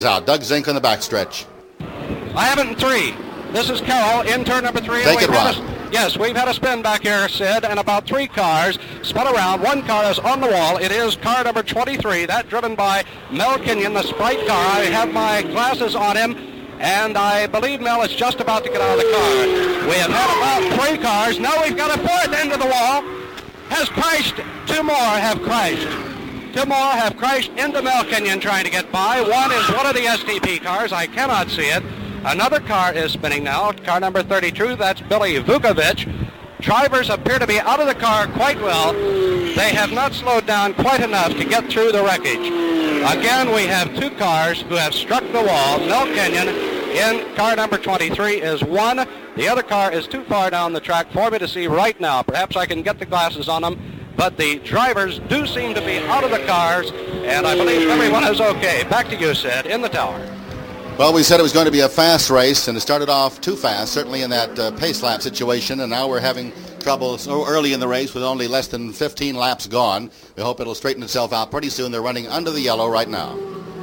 Out. Doug Zink on the backstretch. I have it in 3. This is Carroll in turn number 3. Take it, Ron. Yes, we've had a spin back here, Sid, and about 3 cars spun around. 1 car is on the wall. It is car number 23, that driven by Mel Kenyon, the Sprite car. I have my glasses on him, and I believe Mel is just about to get out of the car. We have had about 3 cars. Now we've got a 4th into the wall. Has crashed. 2 more have crashed. 2 more have crashed into Mel Kenyon trying to get by. One is one of the STP cars. I cannot see it. Another car is spinning now. Car number 32. That's Billy Vukovic. Drivers appear to be out of the car quite well. They have not slowed down quite enough to get through the wreckage. Again, we have 2 cars who have struck the wall. Mel Kenyon in car number 23 is 1. The other car is too far down the track for me to see right now. Perhaps I can get the glasses on them. But the drivers do seem to be out of the cars, and I believe everyone is okay. Back to you, Sid, in the tower. Well, we said it was going to be a fast race, and it started off too fast, certainly in that pace lap situation, and now we're having trouble so early in the race with only less than 15 laps gone. We hope it'll straighten itself out pretty soon. They're running under the yellow right now.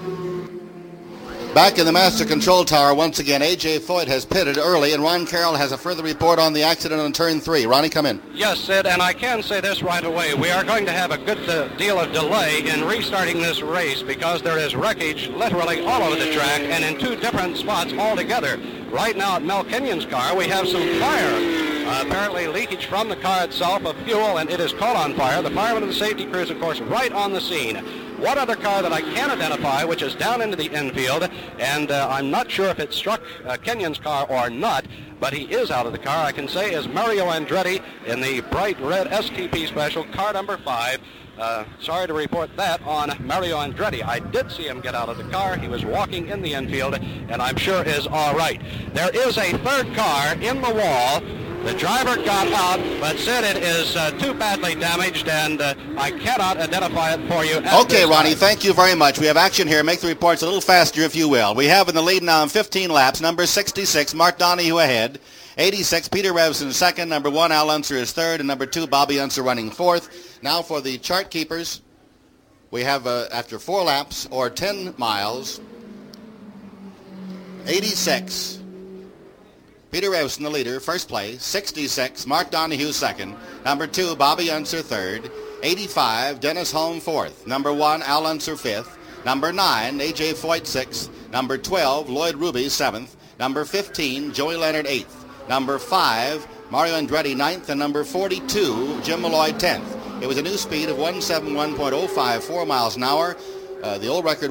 Back in the master control tower once again, A.J. Foyt has pitted early, and Ron Carroll has a further report on the accident on turn 3. Ronnie, come in. Yes, Sid, and I can say this right away. We are going to have a good deal of delay in restarting this race because there is wreckage literally all over the track and in 2 different spots altogether. Right now at Mel Kenyon's car, we have some fire. Apparently leakage from the car itself of fuel, and it is caught on fire. The firemen and the safety crews, of course, right on the scene. One other car that I can identify, which is down into the infield, and I'm not sure if it struck Kenyon's car or not, but he is out of the car, I can say, is Mario Andretti in the bright red STP special, car number 5. Sorry to report that on Mario Andretti. I did see him get out of the car. He was walking in the infield, and I'm sure is all right. There is a 3rd car in the wall. The driver got out, but Sid, it is too badly damaged, and I cannot identify it for you. Okay, Ronnie, thank you very much. We have action here. Make the reports a little faster, if you will. We have in the lead now in 15 laps, number 66, Mark Donahue ahead. 86, Peter Revson second. Number 1, Al Unser is third, and number 2, Bobby Unser running 4th. Now for the chart keepers, we have, after 4 laps, or 10 miles, 86, Peter Revson, the leader, first place. 66, Mark Donahue second. Number 2, Bobby Unser third. 85, Dennis Holm fourth. Number 1, Al Unser fifth. Number 9, A.J. Foyt sixth. Number 12, Lloyd Ruby seventh. Number 15, Joey Leonard eighth. Number 5, Mario Andretti ninth. And number 42, Jim Malloy 10th. It was a new speed of 171.054 miles an hour. The old record,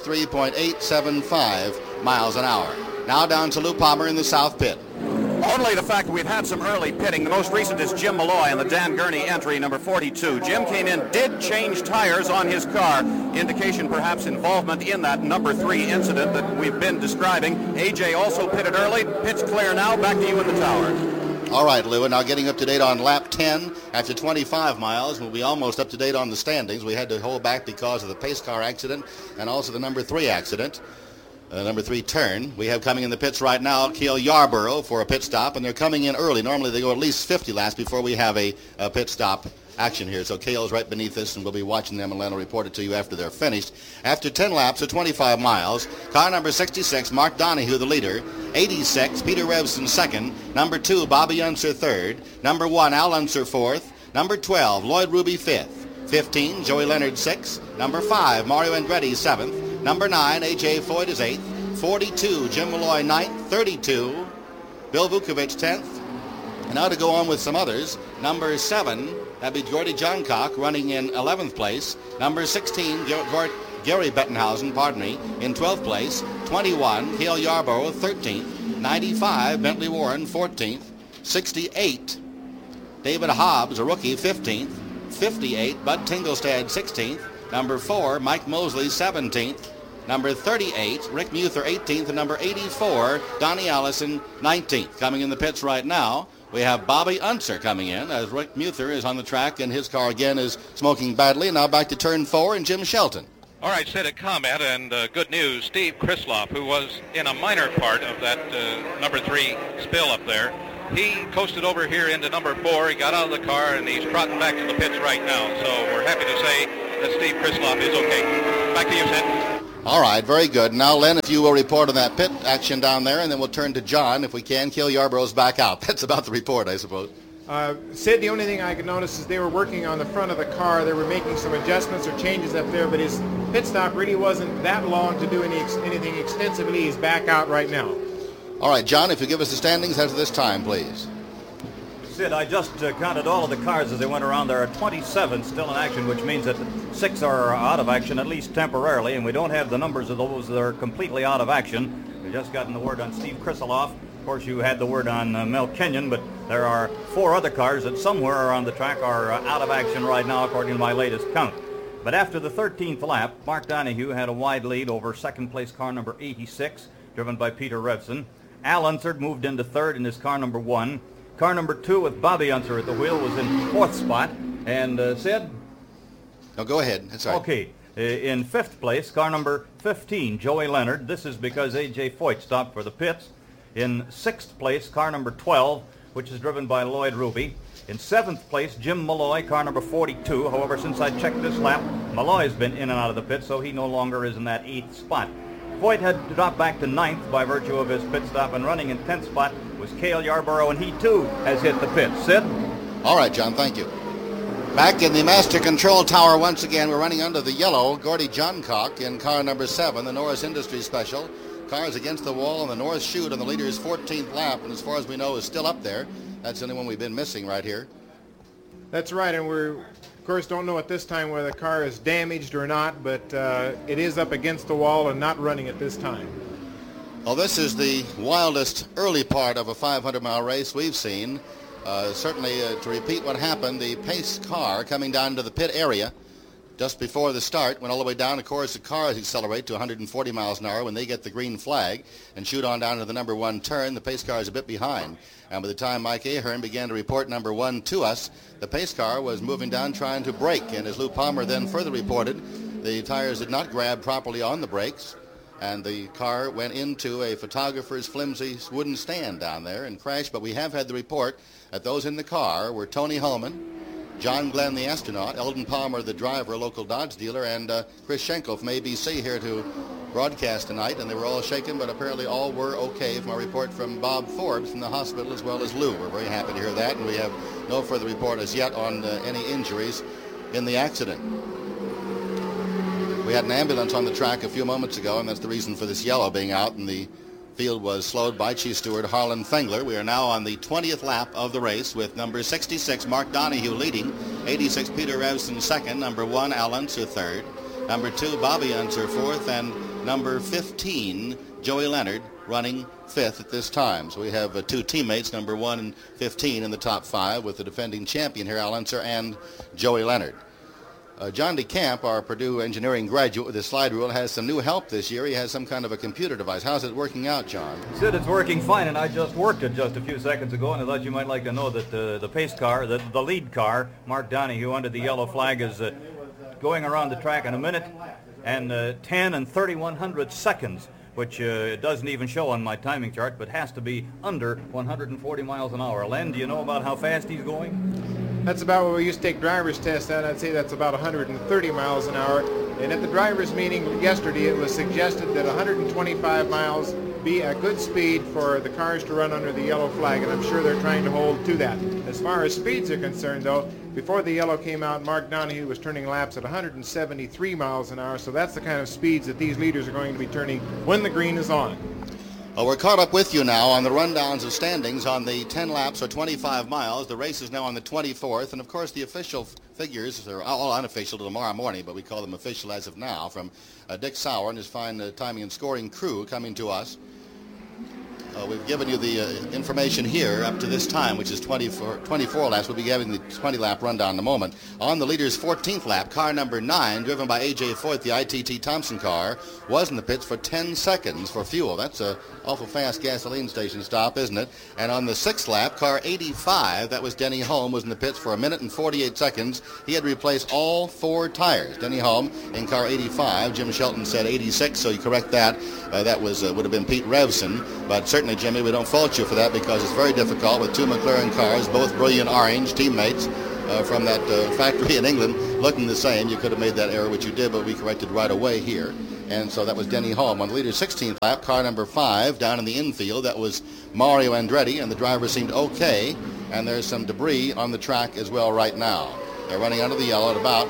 163.875 miles an hour. Now down to Lou Palmer in the south pit. Only the fact that we've had some early pitting. The most recent is Jim Malloy in the Dan Gurney entry, number 42. Jim came in, did change tires on his car. Indication perhaps involvement in that number 3 incident that we've been describing. AJ also pitted early. Pit's clear now. Back to you in the tower. All right, Lou, and now getting up to date on lap 10 after 25 miles. We'll be almost up to date on the standings. We had to hold back because of the pace car accident and also the number 3 accident. Number 3 turn. We have coming in the pits right now Cale Yarborough for a pit stop, and they're coming in early. Normally they go at least 50 laps before we have a pit stop action here. So Cale's right beneath us, and we'll be watching them, and Len will report it to you after they're finished. After 10 laps of 25 miles, car number 66, Mark Donahue, the leader. 86, Peter Revson second. Number 2, Bobby Unser third. Number 1, Al Unser fourth. Number 12, Lloyd Ruby fifth. 15, Joey Leonard sixth. Number 5, Mario Andretti seventh. Number 9, A.J. Foyt is 8th. 42, Jim Malloy 9th. 32, Bill Vukovic 10th. And now to go on with some others. Number 7, that'd be Gordy Johncock running in 11th place. Number 16, Gary Bettenhausen, in 12th place. 21, Cale Yarborough 13th. 95, Bentley Warren 14th. 68, David Hobbs, a rookie, 15th. 58, Bud Tingelstad 16th. Number 4, Mike Mosley 17th. Number 38, Rick Muther 18th. And number 84, Donnie Allison 19th. Coming in the pits right now, we have Bobby Unser coming in as Rick Muther is on the track, and his car again is smoking badly. Now back to turn 4 and Jim Shelton. All right, Sid, a comment and good news. Steve Krisloff, who was in a minor part of that number 3 spill up there, he coasted over here into number 4. He got out of the car, and he's trotting back to the pits right now. So we're happy to say that Steve Krisloff is okay. Back to you, Sid. All right, very good. Now, Len, if you will report on that pit action down there, and then we'll turn to John. If we can, Cale Yarborough's back out. That's about the report, I suppose. Sid, the only thing I could notice is they were working on the front of the car. They were making some adjustments or changes up there, but his pit stop really wasn't that long to do anything extensively. He's back out right now. All right, John, if you give us the standings as of this time, please. Sid, I just counted all of the cars as they went around. There are 27 still in action, which means that 6 are out of action, at least temporarily, and we don't have the numbers of those that are completely out of action. We've just gotten the word on Steve Krisaloff. Of course, you had the word on Mel Kenyon, but there are 4 other cars that somewhere around the track are out of action right now, according to my latest count. But after the 13th lap, Mark Donohue had a wide lead over second-place car number 86, driven by Peter Revson. Al Unser moved into third in his car number 1. Car number 2 with Bobby Unser at the wheel was in 4th spot. And Sid? No, go ahead. That's all right. Okay. In 5th place, car number 15, Joey Leonard. This is because A.J. Foyt stopped for the pits. In 6th place, car number 12, which is driven by Lloyd Ruby. In 7th place, Jim Malloy, car number 42. However, since I checked this lap, Malloy's been in and out of the pit, so he no longer is in that 8th spot. Foyt had dropped back to 9th by virtue of his pit stop, and running in 10th spot was Cale Yarborough, and he too has hit the pit. Sid? All right, John, thank you. Back in the master control tower once again, we're running under the yellow Gordy Johncock in car number 7, the Norris Industries Special. Cars against the wall on the north chute on the leader's 14th lap, and as far as we know is still up there. That's the only one we've been missing right here. That's right, and we're, of course, don't know at this time whether the car is damaged or not, but it is up against the wall and not running at this time. Well, this is the wildest early part of a 500-mile race we've seen. Certainly, to repeat what happened, the pace car coming down to the pit area just before the start went all the way down. Of course, the cars accelerate to 140 miles an hour when they get the green flag and shoot on down to the number 1 turn. The pace car is a bit behind. And by the time Mike Ahern began to report number 1 to us, the pace car was moving down trying to brake. And as Lou Palmer then further reported, the tires did not grab properly on the brakes, and the car went into a photographer's flimsy wooden stand down there and crashed. But we have had the report that those in the car were Tony Holman, John Glenn, the astronaut, Eldon Palmer, the driver, a local Dodge dealer, and Chris Schenkel from ABC here to broadcast tonight, and they were all shaken, but apparently all were okay from a report from Bob Forbes from the hospital as well as Lou. We're very happy to hear that, and we have no further report as yet on any injuries in the accident. We had an ambulance on the track a few moments ago, and that's the reason for this yellow being out, and the field was slowed by Chief Steward Harlan Fengler. We are now on the 20th lap of the race with number 66, Mark Donohue, leading. 86, Peter Revson, second. Number 1, Al Unser, third. Number 2, Bobby Unser, fourth. And number 15, Joey Leonard, running 5th at this time. So we have 2 teammates, number 1 and 15, in the top 5 with the defending champion here, Al Unser, and Joey Leonard. John DeCamp, our Purdue engineering graduate with the slide rule, has some new help this year. He has some kind of a computer device. How's it working out, John? Sid, it's working fine, and I just worked it just a few seconds ago, and I thought you might like to know that the pace car, the lead car, Mark Donohue, under the yellow flag, is going around the track in a minute and 10 and 3100 seconds, which doesn't even show on my timing chart, but has to be under 140 miles an hour. Len, do you know about how fast he's going? That's about what we used to take driver's tests at. I'd say that's about 130 miles an hour. And at the driver's meeting yesterday, it was suggested that 125 miles be a good speed for the cars to run under the yellow flag, and I'm sure they're trying to hold to that. As far as speeds are concerned, though, before the yellow came out, Mark Donohue was turning laps at 173 miles an hour, so that's the kind of speeds that these leaders are going to be turning when the green is on. Well, we're caught up with you now on the rundowns of standings on the 10 laps or 25 miles. The race is now on the 24th, and of course the official figures are all unofficial till tomorrow morning, but we call them official as of now, from Dick Sauer and his fine timing and scoring crew coming to us. We've given you the information here up to this time, which is 24 laps. We'll be giving the 20-lap rundown in a moment. On the leader's 14th lap, car number 9, driven by A.J. Foyt, the ITT Thompson car, was in the pits for 10 seconds for fuel. That's an awful fast gasoline station stop, isn't it? And on the 6th lap, car 85, that was Denny Holm, was in the pits for 1 minute and 48 seconds. He had replaced all 4 tires. Denny Holm in car 85. Jim Shelton said 86, so you correct that. That was would have been Pete Revson, but certainly, Jimmy, we don't fault you for that because it's very difficult with 2 McLaren cars, both brilliant orange teammates from that factory in England, looking the same. You could have made that error, which you did, but we corrected right away here. And so that was Denny Hulme. On the leader's 16th lap, car number 5 down in the infield, that was Mario Andretti, and the driver seemed okay. And there's some debris on the track as well right now. They're running under the yellow at about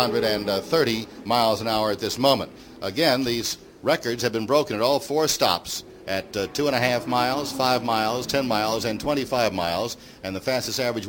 130 miles an hour at this moment. Again, these records have been broken at all 4 stops at 2.5 miles, 5 miles, 10 miles, and 25 miles. And the fastest average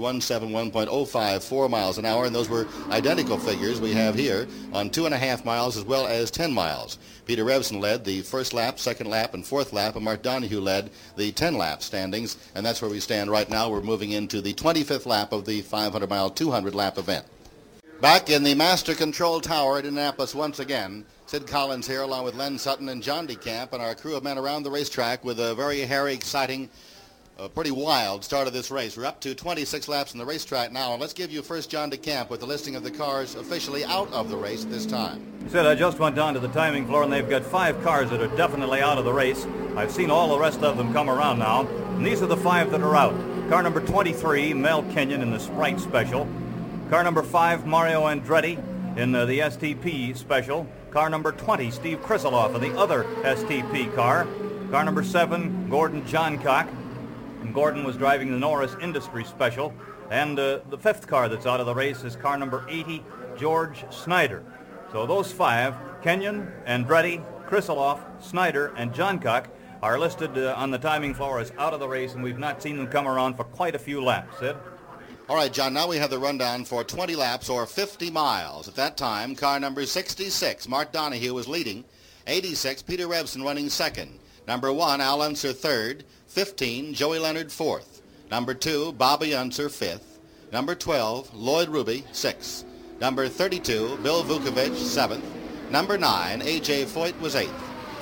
171.054 miles an hour. And those were identical figures we have here on 2.5 miles as well as 10 miles. Peter Revson led the first lap, second lap, and fourth lap, and Mark Donohue led the 10-lap standings. And that's where we stand right now. We're moving into the 25th lap of the 500-mile, 200-lap event. Back in the Master Control Tower at Indianapolis once again, Sid Collins here along with Len Sutton and John DeCamp and our crew of men around the racetrack with a very hairy, exciting, pretty wild start of this race. We're up to 26 laps in the racetrack now, and let's give you first John DeCamp with the listing of the cars officially out of the race at this time. Sid, I just went down to the timing floor, and they've got 5 cars that are definitely out of the race. I've seen all the rest of them come around now, and these are the 5 that are out. Car number 23, Mel Kenyon in the Sprite Special. Car number 5, Mario Andretti in the STP Special. Car number 20, Steve Krisiloff in the other STP car. Car number 7, Gordon Johncock. And Gordon was driving the Norris Industry Special. And the 5th car that's out of the race is car number 80, George Snyder. So those 5, Kenyon, Andretti, Krisiloff, Snyder, and Johncock, are listed on the timing floor as out of the race, and we've not seen them come around for quite a few laps. Sid? All right, John, now we have the rundown for 20 laps or 50 miles. At that time, car number 66, Mark Donohue, was leading. 86, Peter Revson running second. Number 1, Al Unser third. 15, Joey Leonard fourth. Number 2, Bobby Unser fifth. Number 12, Lloyd Ruby sixth. Number 32, Bill Vukovich seventh. Number 9, A.J. Foyt was eighth.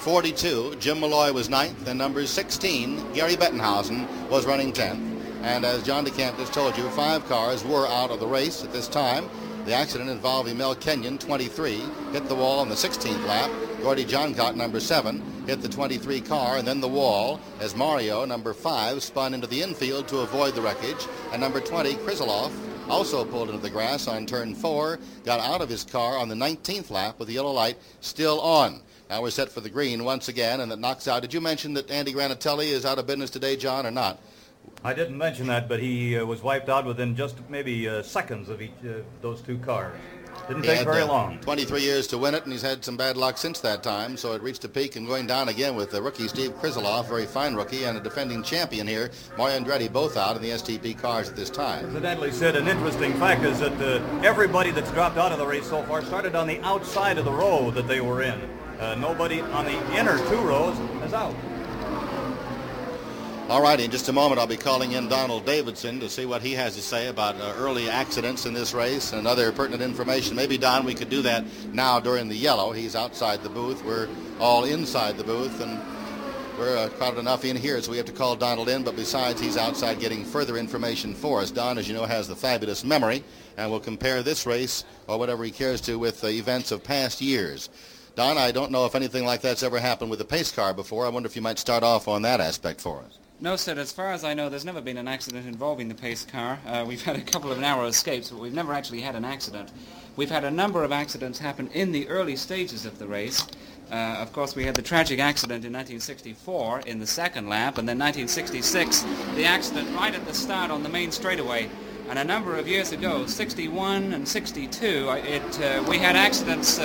42, Jim Malloy was ninth. And number 16, Gary Bettenhausen, was running 10th. And as John DeCamp just told you, 5 cars were out of the race at this time. The accident involving Mel Kenyon, 23, hit the wall on the 16th lap. Gordy Johncock, number 7, hit the 23 car and then the wall as Mario, number 5, spun into the infield to avoid the wreckage. And number 20, Krisiloff, also pulled into the grass on turn 4, got out of his car on the 19th lap with the yellow light still on. Now we're set for the green once again, and that knocks out. Did you mention that Andy Granatelli is out of business today, John, or not? I didn't mention that, but he was wiped out within just maybe seconds of each those 2 cars. Didn't take very long. 23 years to win it, and he's had some bad luck since that time, so it reached a peak and going down again with the rookie Steve Krisiloff, very fine rookie, and a defending champion here, Mario Andretti, both out in the STP cars at this time. Incidentally, Sid, an interesting fact is that everybody that's dropped out of the race so far started on the outside of the row that they were in. Nobody on the inner 2 rows is out. All righty, in just a moment I'll be calling in Donald Davidson to see what he has to say about early accidents in this race and other pertinent information. Maybe, Don, we could do that now during the yellow. He's outside the booth. We're all inside the booth, and we're crowded enough in here, so we have to call Donald in. But besides, he's outside getting further information for us. Don, as you know, has the fabulous memory, and will compare this race, or whatever he cares to, with events of past years. Don, I don't know if anything like that's ever happened with a pace car before. I wonder if you might start off on that aspect for us. No, Sid, as far as I know, there's never been an accident involving the pace car. We've had a couple of narrow escapes, but we've never actually had an accident. We've had a number of accidents happen in the early stages of the race. Of course, we had the tragic accident in 1964 in the second lap, and then 1966, the accident right at the start on the main straightaway. And a number of years ago, 61 and 62, we had accidents.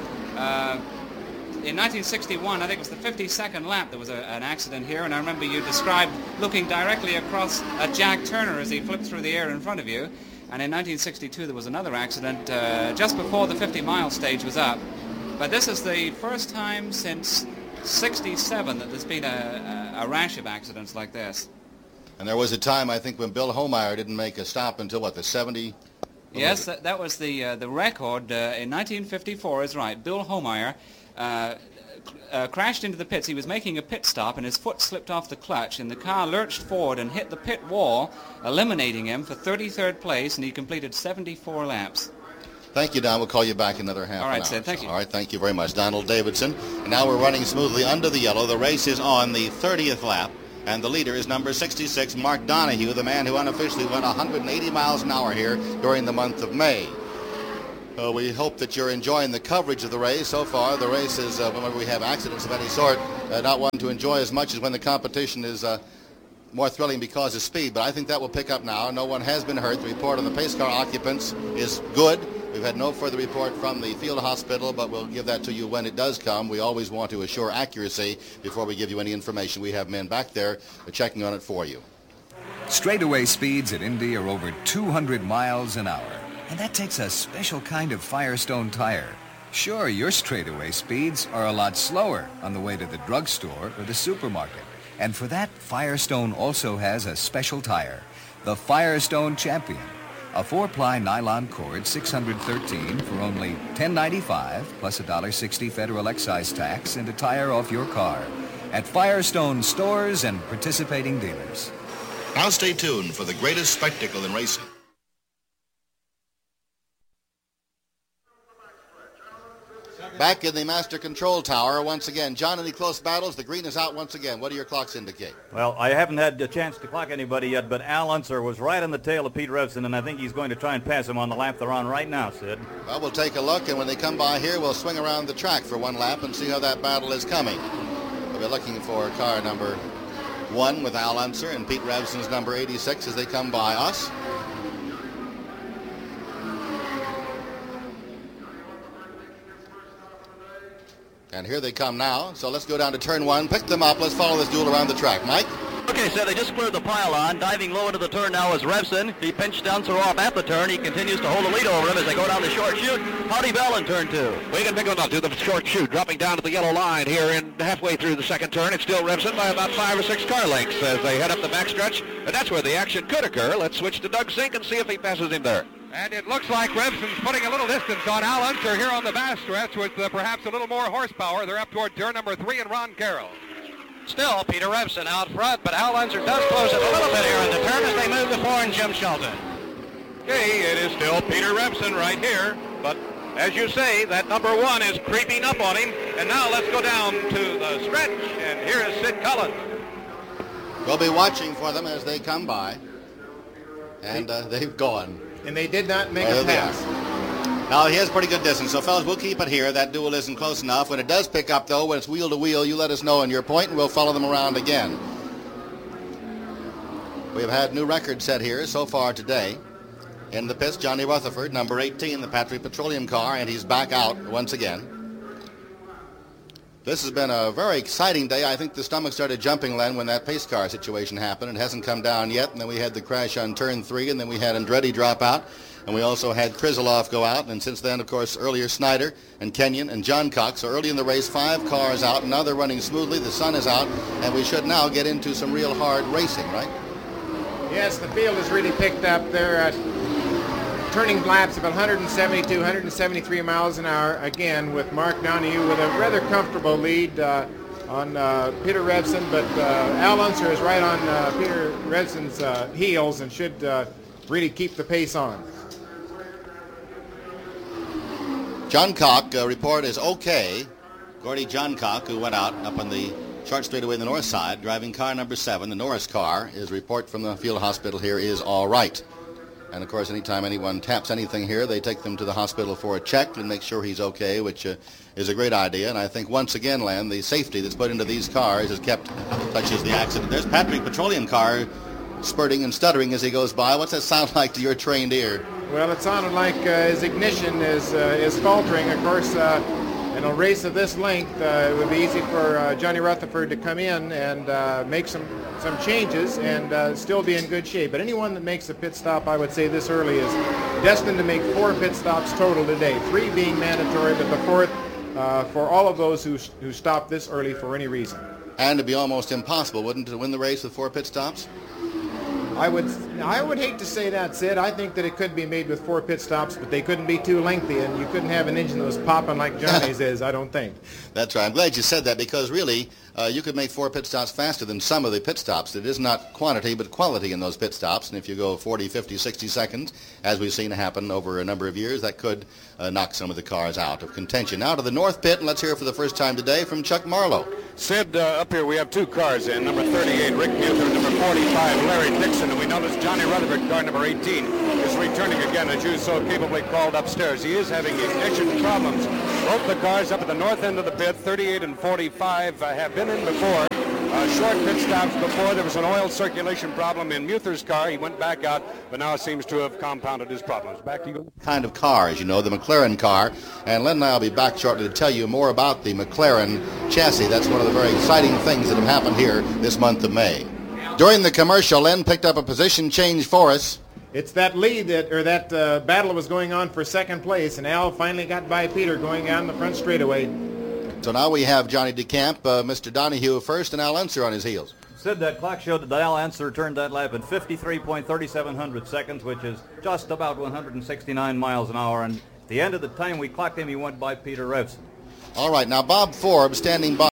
In 1961, I think it was the 52nd lap, there was an accident here, and I remember you described looking directly across at Jack Turner as he flipped through the air in front of you. And in 1962, there was another accident just before the 50-mile stage was up. But this is the first time since 67 that there's been a rash of accidents like this. And there was a time, I think, when Bill Homeyer didn't make a stop until, what, the 70? Yes, that was the record in 1954, is right. Bill Homeyer crashed into the pits. He was making a pit stop and his foot slipped off the clutch and the car lurched forward and hit the pit wall, eliminating him for 33rd place, and he completed 74 laps. Thank you, Don. We'll call you back another half an hour. All right, Sid. Thank you. All right, thank you very much, Donald Davidson. And now we're running smoothly under the yellow. The race is on the 30th lap, and the leader is number 66, Mark Donohue, the man who unofficially went 180 miles an hour here during the month of May. We hope that you're enjoying the coverage of the race. So far, the race is, whenever we have accidents of any sort, not one to enjoy as much as when the competition is more thrilling because of speed. But I think that will pick up now. No one has been hurt. The report on the pace car occupants is good. We've had no further report from the field hospital, but we'll give that to you when it does come. We always want to assure accuracy before we give you any information. We have men back there checking on it for you. Straightaway speeds at Indy are over 200 miles an hour, and that takes a special kind of Firestone tire. Sure, your straightaway speeds are a lot slower on the way to the drugstore or the supermarket, and for that, Firestone also has a special tire, the Firestone Champion. A 4-ply nylon cord, 613 for only $10.95 plus $1.60 federal excise tax and a tire off your car at Firestone stores and participating dealers. Now stay tuned for the greatest spectacle in racing. Back in the Master Control Tower once again. John, any close battles? The green is out once again. What do your clocks indicate? Well, I haven't had a chance to clock anybody yet, but Al Unser was right on the tail of Pete Revson, and I think he's going to try and pass him on the lap they're on right now, Sid. Well, we'll take a look, and when they come by here, we'll swing around the track for one lap and see how that battle is coming. We'll be looking for car number 1 with Al Unser and Pete Revson's number 86 as they come by us. And here they come now. So let's go down to turn 1, pick them up. Let's follow this duel around the track. Mike? Okay, so they just cleared the pylon. Diving low into the turn now is Revson. He pinched Unser off at the turn. He continues to hold the lead over him as they go down the short chute. Howdy Bell in turn 2. Wigan Pickle not do the short chute, dropping down to the yellow line here in halfway through the second turn. It's still Revson by about 5 or 6 car lengths as they head up the backstretch. And that's where the action could occur. Let's switch to Doug Zink and see if he passes him there. And it looks like Revson's putting a little distance on Al Unser here on the backstretch with perhaps a little more horsepower. They're up toward turn number 3 and Ron Carroll. Still Peter Revson out front, but Al Unser does close it a little bit here in the turn as they move to 4 and Jim Shelton. Okay, it is still Peter Revson right here, but as you say, that number 1 is creeping up on him. And now let's go down to the stretch, and here is Sid Collins. We'll be watching for them as they come by, and they've gone. And they did not make a pass. Now, he has pretty good distance, so fellas, we'll keep it here. That duel isn't close enough. When it does pick up, though, when it's wheel to wheel, you let us know on your point, and we'll follow them around again. We've had new records set here so far today. In the pits, Johnny Rutherford, number 18, the Patrick Petroleum car, and he's back out once again. This has been a very exciting day. I think the stomach started jumping, Len, when that pace car situation happened. It hasn't come down yet, and then we had the crash on turn 3, and then we had Andretti drop out, and we also had Krizelov go out, and since then, of course, earlier Snyder and Kenyon and John Cox. So early in the race, 5 cars out, and now they're running smoothly. The sun is out, and we should now get into some real hard racing, right? Yes, the field has really picked up. They're turning laps of 172, 173 miles an hour, again with Mark Donohue with a rather comfortable lead on Peter Revson, but Al Unser is right on Peter Revson's heels and should really keep the pace on. John Cock, report is okay. Gordy John Cock, who went out up on the short straightaway in the north side, driving car number 7, the Norris car. His report from the field hospital here is all right. And, of course, anytime anyone taps anything here, they take them to the hospital for a check and make sure he's okay, which is a great idea. And I think, once again, Len, the safety that's put into these cars is kept, such as the accident. There's Patrick Petroleum car spurting and stuttering as he goes by. What's that sound like to your trained ear? Well, it sounded like his ignition is faltering. Of course, in a race of this length, it would be easy for Johnny Rutherford to come in and make some changes and still be in good shape. But anyone that makes a pit stop, I would say this early, is destined to make 4 pit stops total today, 3 being mandatory, but the 4th for all of those who stop this early for any reason. And it'd be almost impossible, wouldn't it, to win the race with 4 pit stops? I would hate to say that, Sid. I think that it could be made with 4 pit stops, but they couldn't be too lengthy, and you couldn't have an engine that was popping like Johnny's is, I don't think. That's right. I'm glad you said that, because really, you could make 4 pit stops faster than some of the pit stops. It is not quantity, but quality in those pit stops, and if you go 40, 50, 60 seconds, as we've seen happen over a number of years, that could knock some of the cars out of contention. Now to the north pit, and let's hear for the first time today from Chuck Marlowe. Sid, up here we have 2 cars in, number 38, Rick Muther, number 45, Larry Dixon, and we notice Johnny Rutherford, car number 18, is returning again, as you so capably called upstairs. He is having ignition problems. Both the cars up at the north end of the pit, 38 and 45, have been in before. Short pit stops before. There was an oil circulation problem in Muther's car. He went back out, but now seems to have compounded his problems. Back to you. Kind of car, as you know, the McLaren car. And Len and I will be back shortly to tell you more about the McLaren chassis. That's one of the very exciting things that have happened here this month of May. During the commercial, Len picked up a position change for us. It's that lead that battle was going on for second place, and Al finally got by Peter going down the front straightaway. So now we have Johnny DeCamp, Mr. Donahue first, and Al Unser on his heels. Sid, that clock showed that Al Unser turned that lap in 53.37 seconds, which is just about 169 miles an hour. And at the end of the time we clocked him, he went by Peter Revson. All right, now Bob Forbes standing by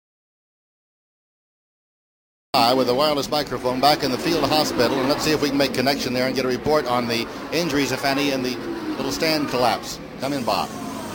with a wireless microphone back in the field hospital, and let's see if we can make connection there and get a report on the injuries, if any, in the little stand collapse. Come in, Bob.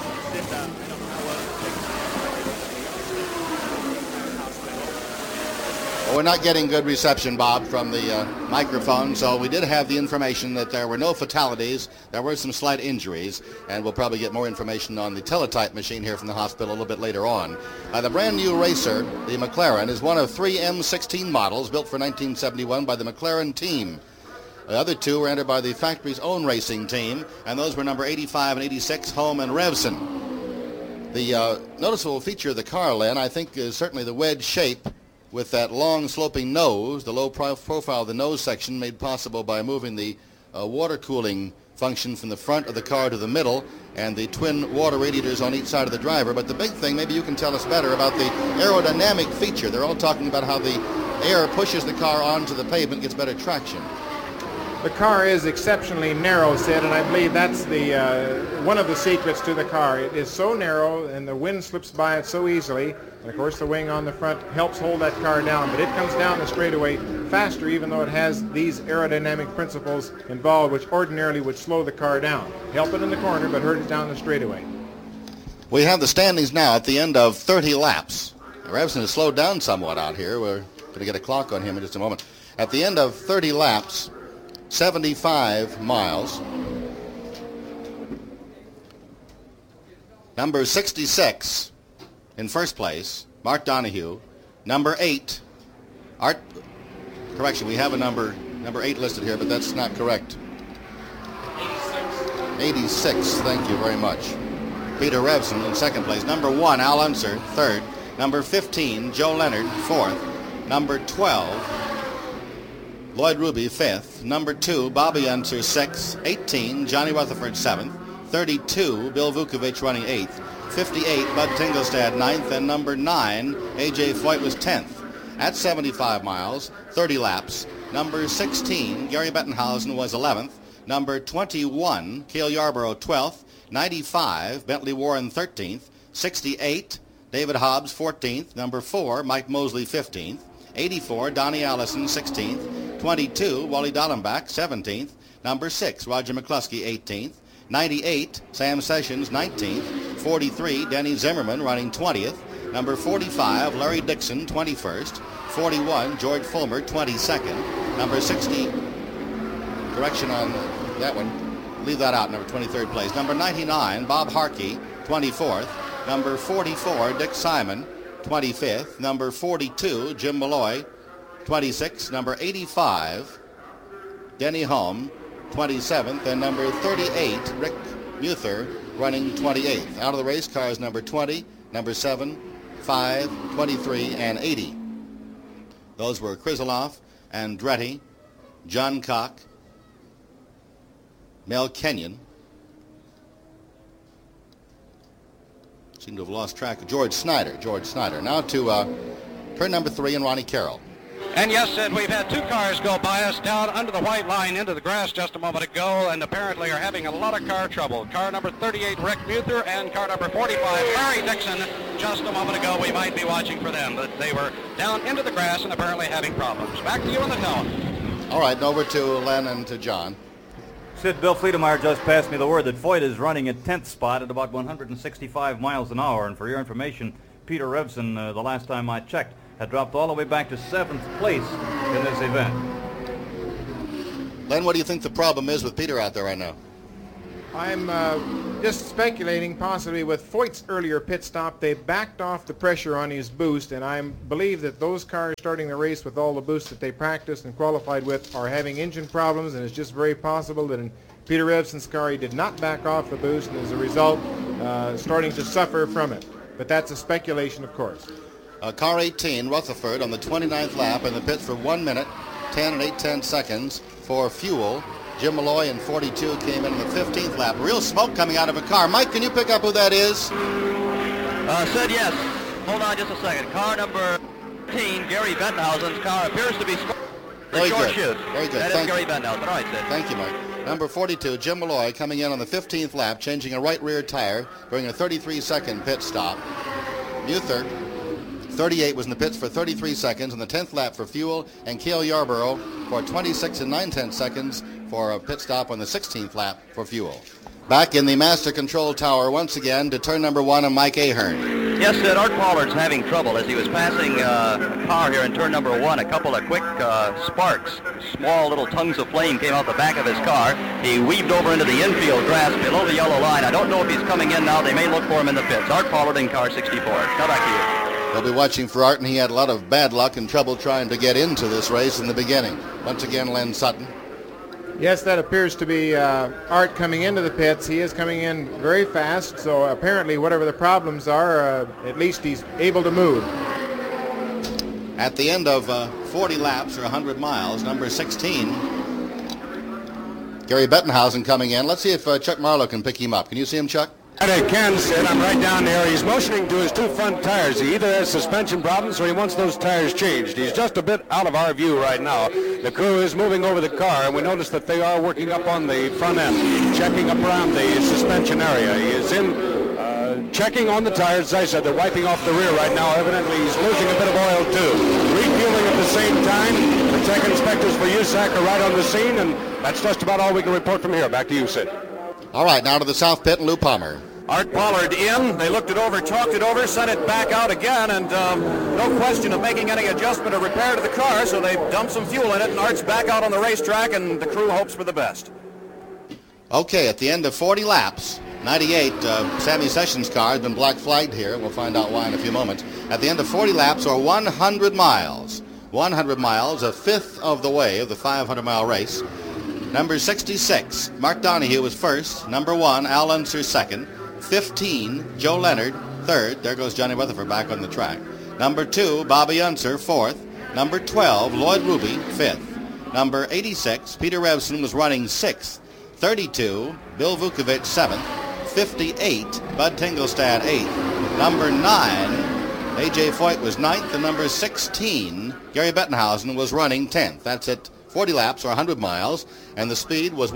Well, we're not getting good reception, Bob, from the microphone, so we did have the information that there were no fatalities. There were some slight injuries, and we'll probably get more information on the teletype machine here from the hospital a little bit later on. The brand new racer, the McLaren, is one of 3 M16 models built for 1971 by the McLaren team. The other 2 were entered by the factory's own racing team, and those were number 85 and 86, Holm and Revson. The noticeable feature of the car, Len, I think is certainly the wedge shape with that long sloping nose, the low profile of the nose section made possible by moving the water cooling function from the front of the car to the middle, and the twin water radiators on each side of the driver. But the big thing, maybe you can tell us better about the aerodynamic feature. They're all talking about how the air pushes the car onto the pavement, gets better traction. The car is exceptionally narrow, Sid, and I believe that's the one of the secrets to the car. It is so narrow, and the wind slips by it so easily. And of course, the wing on the front helps hold that car down, but it comes down the straightaway faster, even though it has these aerodynamic principles involved, which ordinarily would slow the car down. Help it in the corner, but hurt it down the straightaway. We have the standings now at the end of 30 laps. Revson has slowed down somewhat out here. We're going to get a clock on him in just a moment. At the end of 30 laps, 75 miles. Number 66 in first place, Mark Donahue. Number 8, correction, we have a number 8 listed here, but that's not correct. 86, thank you very much. Peter Revson in second place. Number 1, Al Unser, third. Number 15, Joe Leonard, fourth. Number 12, Lloyd Ruby, 5th. Number 2, Bobby Unser, 6th. 18, Johnny Rutherford, 7th. 32, Bill Vukovich running 8th. 58, Bud Tingelstad, 9th. And number 9, A.J. Foyt was 10th. At 75 miles, 30 laps, number 16, Gary Bettenhausen was 11th. Number 21, Cale Yarborough, 12th. 95, Bentley Warren, 13th. 68, David Hobbs, 14th. Number 4, Mike Mosley, 15th. 84, Donnie Allison, 16th. 22, Wally Dallenbach, 17th. Number 6, Roger McCluskey, 18th. 98, Sam Sessions, 19th. 43, Denny Zimmerman, running 20th. Number 45, Larry Dixon, 21st. 41, George Fulmer, 22nd. Number 60, correction on that one, leave that out, number 23rd place. Number 99, Bob Harkey, 24th. Number 44, Dick Simon, 25th. Number 42, Jim Malloy, 26th. Number 85, Denny Holm, 27th. And number 38, Rick Muther, running 28th. Out of the race, cars number 20, number 7, 5, 23, and 80. Those were Krizeloff, Andretti, John Cock, Mel Kenyon. Seem to have lost track of George Snyder. Now to turn number 3 and Ronnie Carroll. And yes, Sid, we've had 2 cars go by us down under the white line into the grass just a moment ago, and apparently are having a lot of car trouble. Car number 38, Rick Muther, and car number 45, Larry Dixon. Just a moment ago, we might be watching for them, but they were down into the grass and apparently having problems. Back to you on the telephone. All right, over to Len and to John. Sid, Bill Friedemeyer just passed me the word that Foyt is running at 10th spot at about 165 miles an hour. And for your information, Peter Revson, the last time I checked, had dropped all the way back to 7th place in this event. Len, what do you think the problem is with Peter out there right now? I'm just speculating possibly with Foyt's earlier pit stop. They backed off the pressure on his boost, and I believe that those cars starting the race with all the boosts that they practiced and qualified with are having engine problems, and it's just very possible that in Peter Revson's car he did not back off the boost, and as a result starting to suffer from it. But that's a speculation, of course. Car 18, Rutherford, on the 29th lap in the pits for 1 minute, 10 and 8/10 seconds for fuel. Jim Malloy in 42 came in the 15th lap. Real smoke coming out of a car. Mike, can you pick up who that is? Said yes. Hold on just a second. Car number 15, Gary Bettenhausen's car appears to be Very short good. chute. Very good. That is Gary Bettenhausen. All right, Sid. Thank you, Mike. Number 42, Jim Malloy, coming in on the 15th lap, changing a right rear tire during a 33-second pit stop. Muther, 38, was in the pits for 33 seconds on the 10th lap for fuel, and Cale Yarborough for 26 and 9/10 seconds for a pit stop on the 16th lap for fuel. Back in the master control tower once again to turn number 1 and Mike Ahern. Yes, Sid, Art Pollard's having trouble as he was passing a car here in turn number 1. A couple of quick sparks, small little tongues of flame came out the back of his car. He weaved over into the infield grass below the yellow line. I don't know if he's coming in now. They may look for him in the pits. Art Pollard in car 64. Now back to you. They'll be watching for Art, and he had a lot of bad luck and trouble trying to get into this race in the beginning. Once again, Len Sutton. Yes, that appears to be Art coming into the pits. He is coming in very fast, so apparently whatever the problems are, at least he's able to move. At the end of 40 laps or 100 miles, number 16, Gary Bettenhausen coming in. Let's see if Chuck Marlowe can pick him up. Can you see him, Chuck? I can, Sid. I'm right down there. He's motioning to his two front tires. He either has suspension problems or he wants those tires changed. He's just a bit out of our view right now. The crew is moving over the car, and we notice that they are working up on the front end, checking up around the suspension area. He is in checking on the tires. As I said, they're wiping off the rear right now. Evidently, he's losing a bit of oil, too. Refueling at the same time. The tech inspectors for USAC are right on the scene, and that's just about all we can report from here. Back to you, Sid. All right, now to the south pit and Lou Palmer. Art Pollard in. They looked it over, talked it over, sent it back out again, and no question of making any adjustment or repair to the car, so they dumped some fuel in it, and Art's back out on the racetrack, and the crew hopes for the best. Okay, at the end of 40 laps, 98, Sammy Sessions' car has been black flagged here. We'll find out why in a few moments. At the end of 40 laps, or 100 miles, a fifth of the way of the 500-mile race. Number 66, Mark Donohue was first. Number 1, Al Unser second. 15, Joe Leonard, third. There goes Johnny Rutherford back on the track. Number 2, Bobby Unser, fourth. Number 12, Lloyd Ruby, fifth. Number 86, Peter Revson was running sixth. 32, Bill Vukovich, seventh. 58, Bud Tingelstad, eighth. Number 9, A.J. Foyt was ninth. And number 16, Gary Bettenhausen was running 10th. That's it. 40 laps or 100 miles, and the speed was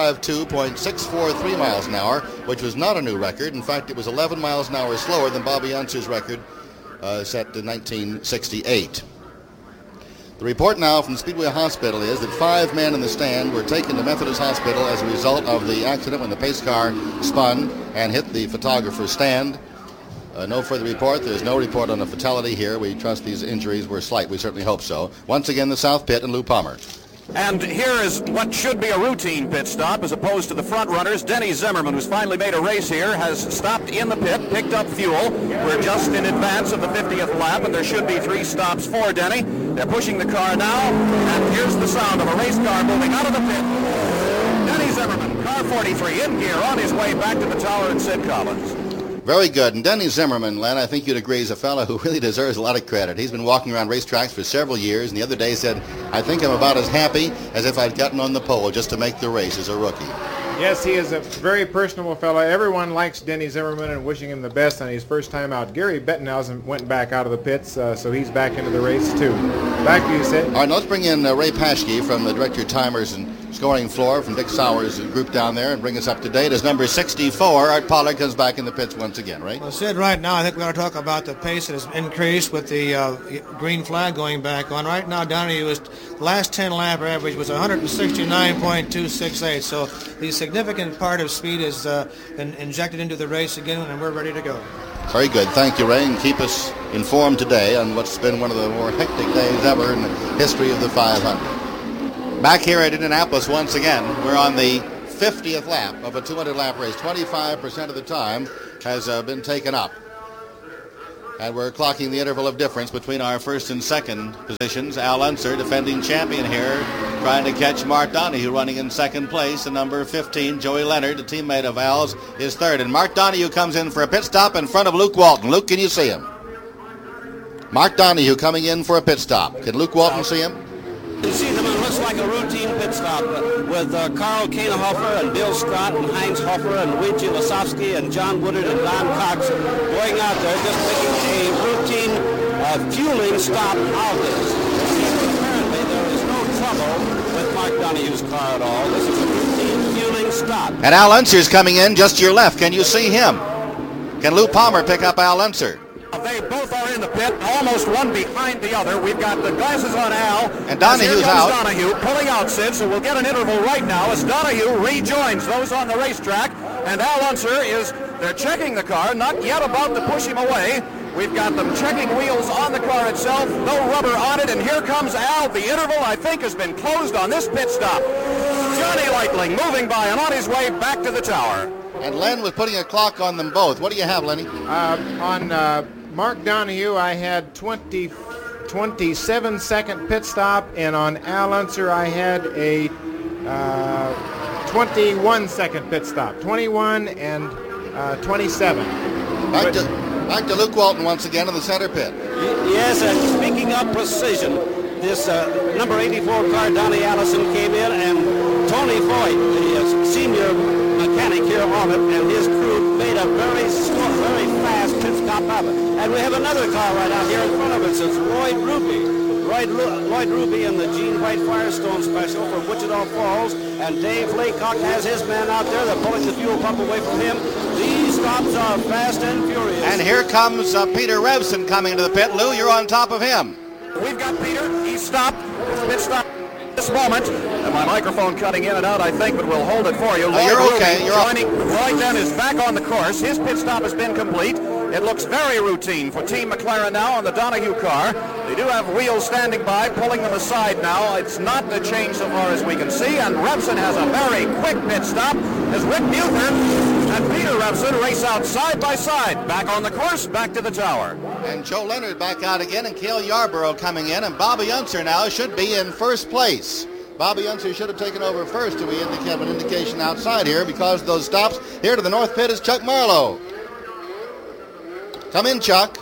152.643 miles an hour, which was not a new record. In fact, it was 11 miles an hour slower than Bobby Unser's record set in 1968. The report now from Speedway Hospital is that 5 men in the stand were taken to Methodist Hospital as a result of the accident when the pace car spun and hit the photographer's stand. No further report. There's no report on a fatality here. We trust these injuries were slight. We certainly hope so. Once again, the south pit and Lou Palmer. And here is what should be a routine pit stop as opposed to the front runners. Denny Zimmerman, who's finally made a race here, has stopped in the pit, picked up fuel. We're just in advance of the 50th lap, and there should be 3 stops for Denny. They're pushing the car now, and here's the sound of a race car moving out of the pit. Denny Zimmerman, car 43, in gear, on his way back to the tower and Sid Collins. Very good. And Denny Zimmerman, Len, I think you'd agree, is a fellow who really deserves a lot of credit. He's been walking around racetracks for several years, and the other day said, I think I'm about as happy as if I'd gotten on the pole just to make the race as a rookie. Yes, he is a very personable fellow. Everyone likes Denny Zimmerman and wishing him the best on his first time out. Gary Bettenhausen went back out of the pits, so he's back into the race, too. Back to you, Sid. All right, now let's bring in Ray Paschke from the Director Timers and Scoring Floor from Dick Sauer's group down there and bring us up to date. As number 64, Art Pollard comes back in the pits once again, right? Well, Sid, right now I think we ought to talk about the pace that has increased with the green flag going back on. Right now, Donohue was last 10 lap average was 169.268, so the significant part of speed has been injected into the race again, and we're ready to go. Very good. Thank you, Ray, and keep us informed today on what's been one of the more hectic days ever in the history of the 500. Back here at Indianapolis once again, we're on the 50th lap of a 200-lap race. 25% of the time has been taken up. And we're clocking the interval of difference between our first and second positions. Al Unser, defending champion here, trying to catch Mark Donohue, running in second place. And number 15, Joey Leonard, a teammate of Al's, is third. And Mark Donohue comes in for a pit stop in front of Luke Walton. Luke, can you see him? Mark Donohue coming in for a pit stop. Can Luke Walton see him? You see them, it looks like a routine pit stop with Carl Kanehofer and Bill Scott and Heinz Hofer and Luigi Lasowski and John Woodard and Don Cox going out there just making a routine fueling stop of this. Apparently there is no trouble with Mark Donohue's car at all. This is a routine fueling stop. And Al Unser's coming in just to your left. Can you see him? Can Lou Palmer pick up Al Unser? They both are in the pit, almost one behind the other. We've got the glasses on Al. And Donohue's out. Donohue pulling out Sid, so we'll get an interval right now as Donohue rejoins those on the racetrack. And Al Unser they're checking the car, not yet about to push him away. We've got them checking wheels on the car itself, no rubber on it, and here comes Al. The interval, I think, has been closed on this pit stop. Johnny Lightling moving by and on his way back to the tower. And Len was putting a clock on them both. What do you have, Lenny? On Mark Donohue, I had 27-second pit stop, and on Al Unser, I had a 21-second pit stop. 21 and 27. Back to Luke Walton once again in the center pit. Yes, and speaking of precision, this number 84 car, Donnie Allison, came in, and Tony Foyt, the senior mechanic here on it, and his crew made a very slow, very fast pit stop of it. And we have another car right out here in front of us. It's Lloyd Ruby. Lloyd Ruby in the Gene White Firestone Special from Wichita Falls. And Dave Laycock has his man out there. They're pulling the fuel pump away from him. These stops are fast and furious. And here comes Peter Revson coming into the pit. Lou, you're on top of him. We've got Peter. He's stopped. Pit stop. This moment, and my microphone cutting in and out, I think, but we'll hold it for you. You're okay. You're joining. Roy Dunn is back on the course. His pit stop has been complete. It looks very routine for Team McLaren now on the Donohue car. They do have wheels standing by, pulling them aside now. It's not a change so far as we can see, and Revson has a very quick pit stop as Rick Buther and Peter Revson race out side by side. Back on the course, back to the tower. And Joe Leonard back out again, and Cale Yarborough coming in, and Bobby Unser now should be in first place. Bobby Unser should have taken over first, and we have an indication outside here because of those stops. Here to the north pit is Chuck Marlowe. Come in, Chuck.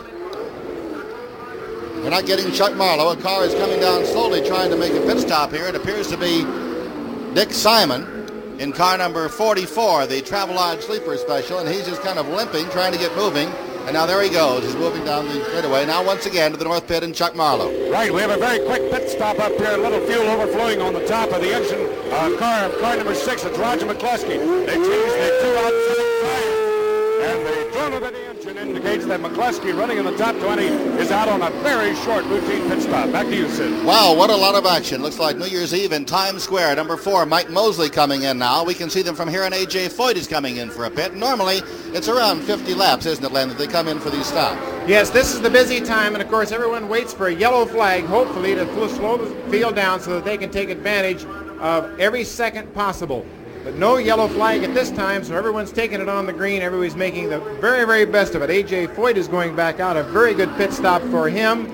We're not getting Chuck Marlowe. A car is coming down slowly trying to make a pit stop here. It appears to be Dick Simon in car number 44, the Travelodge Sleeper Special, and he's just kind of limping, trying to get moving. And now there he goes. He's moving down the straightaway. Now once again to the north pit and Chuck Marlowe. Right, we have a very quick pit stop up here. A little fuel overflowing on the top of the engine. Car number 6, it's Roger McCluskey. They changed the two outside tires. And the drone of the engine indicates that McCluskey, running in the top 20, is out on a very short routine pit stop. Back to you, Sid. Wow, what a lot of action. Looks like New Year's Eve in Times Square. Number 4, Mike Mosley coming in now. We can see them from here, and A.J. Foyt is coming in for a pit. Normally, it's around 50 laps, isn't it, Len, that they come in for these stops? Yes, this is the busy time, and of course everyone waits for a yellow flag, hopefully to slow the field down so that they can take advantage of every second possible. But no yellow flag at this time, so everyone's taking it on the green. Everybody's making the very, very best of it. A.J. Foyt is going back out. A very good pit stop for him.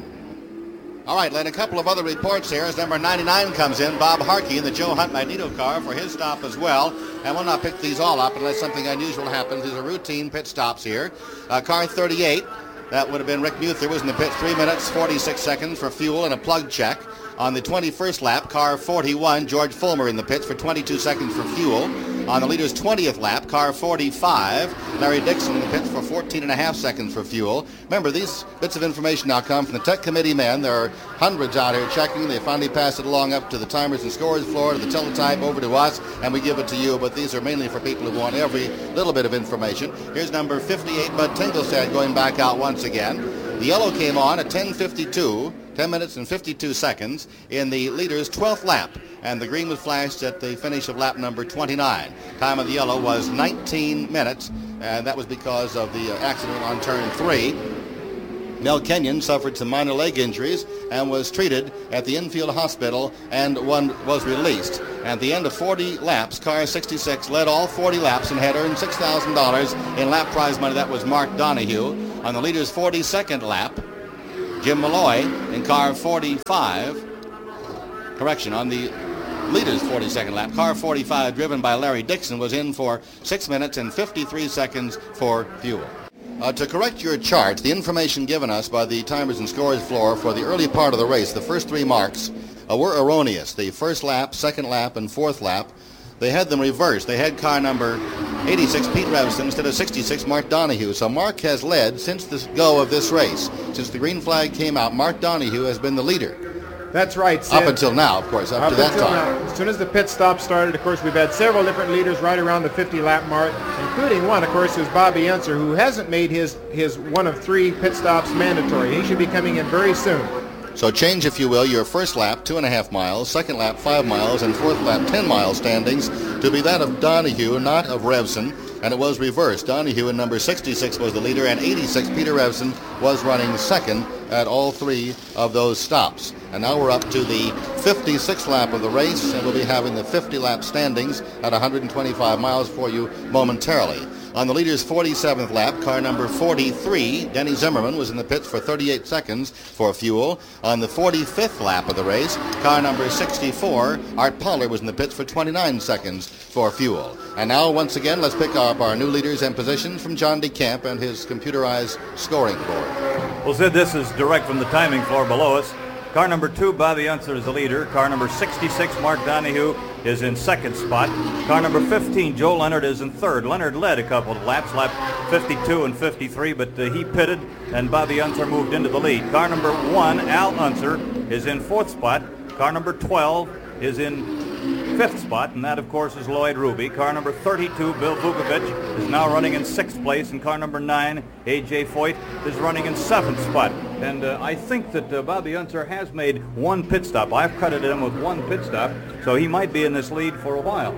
All right, Len, a couple of other reports here as number 99 comes in, Bob Harkey in the Joe Hunt Magneto car for his stop as well. And we'll not pick these all up unless something unusual happens. These are routine pit stops here. Car 38, that would have been Rick Muther, was in the pit 3 minutes, 46 seconds for fuel and a plug check. On the 21st lap, car 41, George Fulmer in the pits for 22 seconds for fuel. On the leader's 20th lap, car 45, Larry Dixon in the pits for 14 and a half seconds for fuel. Remember, these bits of information now come from the tech committee men. There are hundreds out here checking. They finally pass it along up to the timers and scorers floor, to the teletype, over to us, and we give it to you. But these are mainly for people who want every little bit of information. Here's number 58, Bud Tinglestad, going back out once again. The yellow came on at 10:52. 10 minutes and 52 seconds in the leader's 12th lap, and the green was flashed at the finish of lap number 29. Time of the yellow was 19 minutes, and that was because of the accident on turn 3. Mel Kenyon suffered some minor leg injuries and was treated at the infield hospital and was released. At the end of 40 laps, car 66 led all 40 laps and had earned $6,000 in lap prize money. That was Mark Donohue. On the leader's 42nd lap, Jim Malloy in car 45. On the leader's 42nd lap, car 45, driven by Larry Dixon, was in for 6 minutes and 53 seconds for fuel. To correct your chart, the information given us by the timers and scores floor for the early part of the race, the first 3 marks, were erroneous. The first lap, second lap, and fourth lap, they had them reversed. They had car number 86, Pete Revson, instead of 66, Mark Donohue. So Mark has led since the go of this race. Since the green flag came out, Mark Donohue has been the leader. That's right, Sid. Up until now, of course, up to that time. Now. As soon as the pit stop started, of course, we've had several different leaders right around the 50-lap mark, including one, of course, who's Bobby Unser, who hasn't made his one of 3 pit stops mandatory. He should be coming in very soon. So change, if you will, your first lap, 2.5 miles, second lap, 5 miles, and fourth lap, 10-mile standings to be that of Donohue, not of Revson. And it was reversed. Donohue in number 66 was the leader, and 86, Peter Revson, was running second at all 3 of those stops. And now we're up to the 56th lap of the race, and we'll be having the 50-lap standings at 125 miles for you momentarily. On the leader's 47th lap, car number 43, Denny Zimmerman, was in the pits for 38 seconds for fuel. On the 45th lap of the race, car number 64, Art Pollard, was in the pits for 29 seconds for fuel. And now, once again, let's pick up our new leaders and positions from John DeCamp and his computerized scoring board. Well, Sid, this is direct from the timing floor below us. Car number 2, Bobby Unser, is the leader. Car number 66, Mark Donohue, is in second spot. Car number 15, Joe Leonard, is in third. Leonard led a couple of laps, lap 52 and 53, but he pitted, and Bobby Unser moved into the lead. Car number 1, Al Unser, is in fourth spot. Car number 12 is in fifth spot, and that, of course, is Lloyd Ruby. Car number 32, Bill Vukovich, is now running in sixth place, and car number 9, A.J. Foyt, is running in seventh spot. And I think that Bobby Unser has made 1 pit stop. I've credited him with 1 pit stop, so he might be in this lead for a while.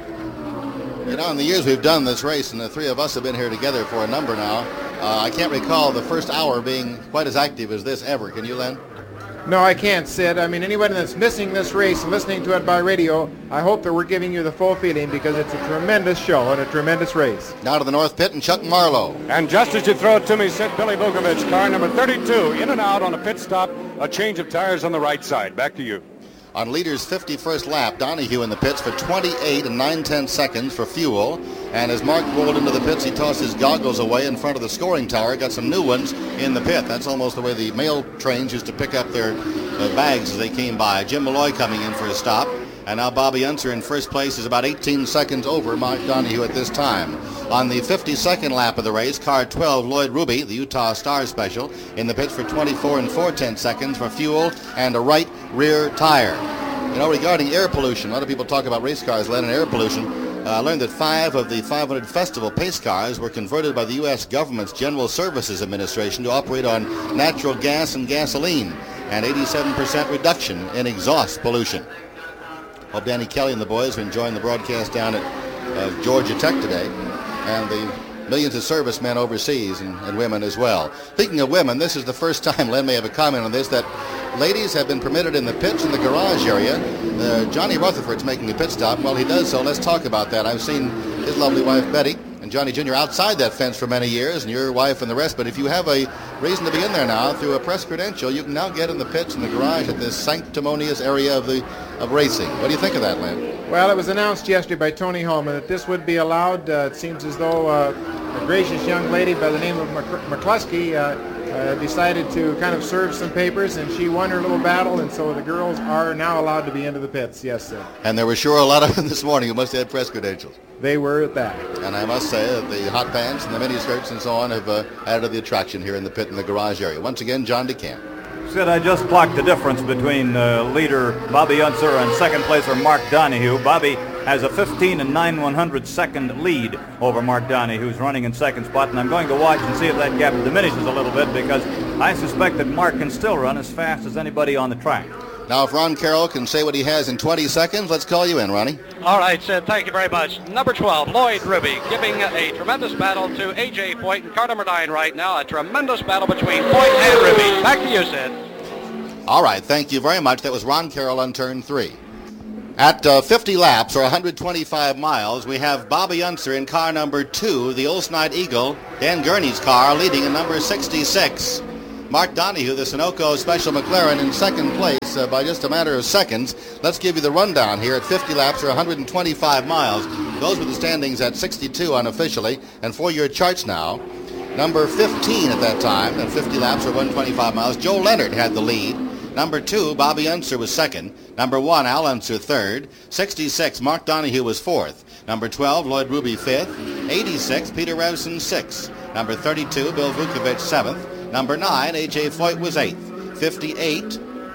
You know, in the years we've done this race, and the 3 of us have been here together for a number now, I can't recall the first hour being quite as active as this ever. Can you, Len? No, I can't, Sid. I mean, anybody that's missing this race and listening to it by radio, I hope that we're giving you the full feeling, because it's a tremendous show and a tremendous race. Now to the north pit, and Chuck Marlowe. And just as you throw it to me, Sid, Billy Vukovich, car number 32, in and out on a pit stop, a change of tires on the right side. Back to you. On leader's 51st lap, Donohue in the pits for 28 and 9/10 seconds for fuel. And as Mark rolled into the pits, he tossed his goggles away in front of the scoring tower, got some new ones in the pit. That's almost the way the mail trains used to pick up their bags as they came by. Jim Malloy coming in for a stop. And now Bobby Unser in first place is about 18 seconds over Mark Donohue at this time. On the 52nd lap of the race, car 12, Lloyd Ruby, the Utah Star Special, in the pits for 24 and 4/10 seconds for fuel and a right rear tire. You know, regarding air pollution, a lot of people talk about race cars, Len, and air pollution. I learned that 5 of the 500 festival pace cars were converted by the U.S. government's General Services Administration to operate on natural gas and gasoline, and 87% reduction in exhaust pollution. Hope Danny Kelly and the boys are enjoying the broadcast down at Georgia Tech today, and the millions of servicemen overseas and women as well. Speaking of women, this is the first time, Len may have a comment on this, that ladies have been permitted in the pits in the garage area. Johnny Rutherford's making a pit stop. While he does so, let's talk about that. I've seen his lovely wife, Betty, and Johnny Jr. outside that fence for many years, and your wife and the rest. But if you have a reason to be in there now through a press credential, you can now get in the pits in the garage at this sanctimonious area of racing. What do you think of that, Len? Well, it was announced yesterday by Tony Holman that this would be allowed. It seems as though a gracious young lady by the name of McCluskey decided to kind of serve some papers, and she won her little battle, and so the girls are now allowed to be into the pits. Yes, sir. And there were sure a lot of them this morning who must have had press credentials. They were at that. And I must say that the hot pants and the mini skirts and so on have added to the attraction here in the pit in the garage area. Once again, John DeCamp. Sid, I just clocked the difference between leader Bobby Unser and second placer Mark Donohue. Bobby has a 15 and 9/100 second lead over Mark Donohue, who's running in second spot, and I'm going to watch and see if that gap diminishes a little bit, because I suspect that Mark can still run as fast as anybody on the track. Now, if Ron Carroll can say what he has in 20 seconds, let's call you in, Ronnie. All right, Sid, thank you very much. Number 12, Lloyd Ruby, giving a tremendous battle to A.J. Foyt in car number 9 right now. A tremendous battle between Foyt and Ruby. Back to you, Sid. All right, thank you very much. That was Ron Carroll on turn 3. At 50 laps, or 125 miles, we have Bobby Unser in car number 2, the Olds Knight Eagle, Dan Gurney's car, leading in number 66. Mark Donohue, the Sunoco Special McLaren, in second place by just a matter of seconds. Let's give you the rundown here at 50 laps or 125 miles. Those were the standings at 62 unofficially. And for your charts now, number 15 at that time, at 50 laps or 125 miles, Joe Leonard had the lead. Number 2, Bobby Unser was second. Number 1, Al Unser third. 66, Mark Donohue was fourth. Number 12, Lloyd Ruby fifth. 86, Peter Revson sixth. Number 32, Bill Vukovich seventh. Number 9, A.J. Foyt was 8th. 58.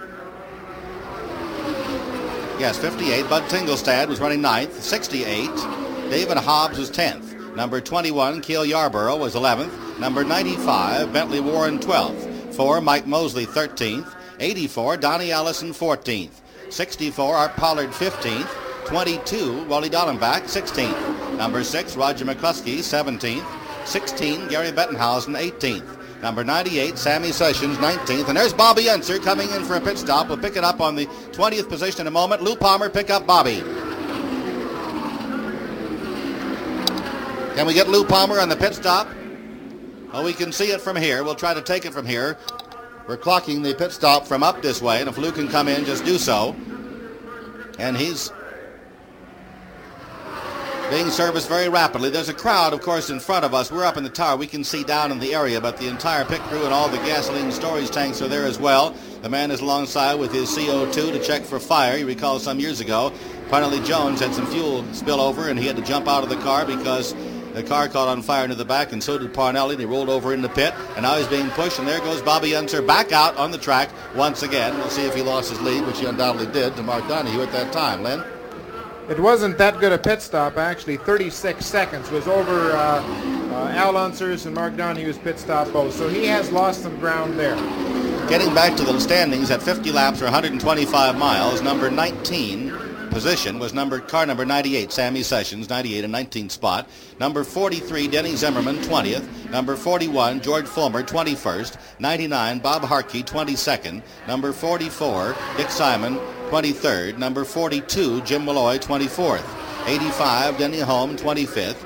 Yes, 58. Bud Tingelstad was running 9th. 68. David Hobbs was 10th. Number 21, Cale Yarborough was 11th. Number 95, Bentley Warren 12th. 4, Mike Mosley 13th. 84, Donnie Allison 14th. 64, Art Pollard 15th. 22, Wally Dallenbach 16th. Number 6, Roger McCluskey 17th. 16, Gary Bettenhausen 18th. Number 98, Sammy Sessions, 19th. And there's Bobby Unser coming in for a pit stop. We'll pick it up on the 20th position in a moment. Lou Palmer, pick up Bobby. Can we get Lou Palmer on the pit stop? Well, we can see it from here. We'll try to take it from here. We're clocking the pit stop from up this way, and if Lou can come in, just do so. And he's being serviced very rapidly. There's a crowd, of course, in front of us. We're up in the tower. We can see down in the area, but the entire pit crew and all the gasoline storage tanks are there as well. The man is alongside with his CO2 to check for fire. You recall some years ago, Parnelli Jones had some fuel spill over, and he had to jump out of the car because the car caught on fire into the back, and so did Parnelli, and he rolled over in the pit, and now he's being pushed, and there goes Bobby Unser back out on the track once again. We'll see if he lost his lead, which he undoubtedly did, to Mark Donohue at that time. Len? It wasn't that good a pit stop, actually. 36 seconds was over Al Unser's and Mark Donohue's pit stop both. So he has lost some ground there. Getting back to the standings at 50 laps or 125 miles, number 19 position was car number 98, Sammy Sessions, 98 and 19th spot. Number 43, Denny Zimmerman, 20th. Number 41, George Fulmer, 21st. 99, Bob Harkey, 22nd. Number 44, Dick Simon, 23rd. Number 42, Jim Malloy, 24th. 85, Denny Holm, 25th.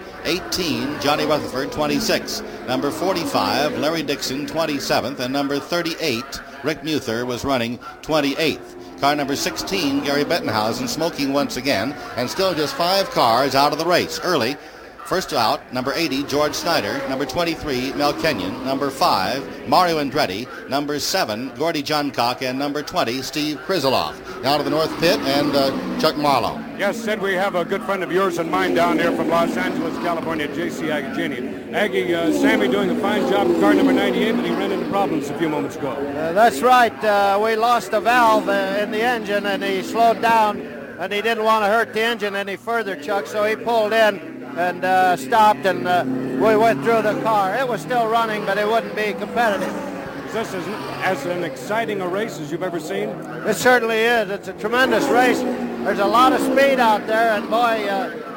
18, Johnny Rutherford, 26th. Number 45, Larry Dixon, 27th. And number 38, Rick Muther, was running 28th. Car number 16, Gary Bettenhausen, smoking once again, and still just 5 cars out of the race. Early, first out, number 80, George Snyder. Number 23, Mel Kenyon. Number 5, Mario Andretti. Number 7, Gordy Johncock. And number 20, Steve Krizeloff. Now to the north pit, and Chuck Marlowe. Yes, Sid, we have a good friend of yours and mine down here from Los Angeles, California, J.C. Agajanian. Aggie, Sammy doing a fine job in car number 98, but he ran into problems a few moments ago. That's right. We lost a valve in the engine, and he slowed down, and he didn't want to hurt the engine any further, Chuck, so he pulled in and stopped, and we went through the car. It was still running, but it wouldn't be competitive. Is this as an exciting a race as you've ever seen? It certainly is. It's a tremendous race. There's a lot of speed out there, and boy,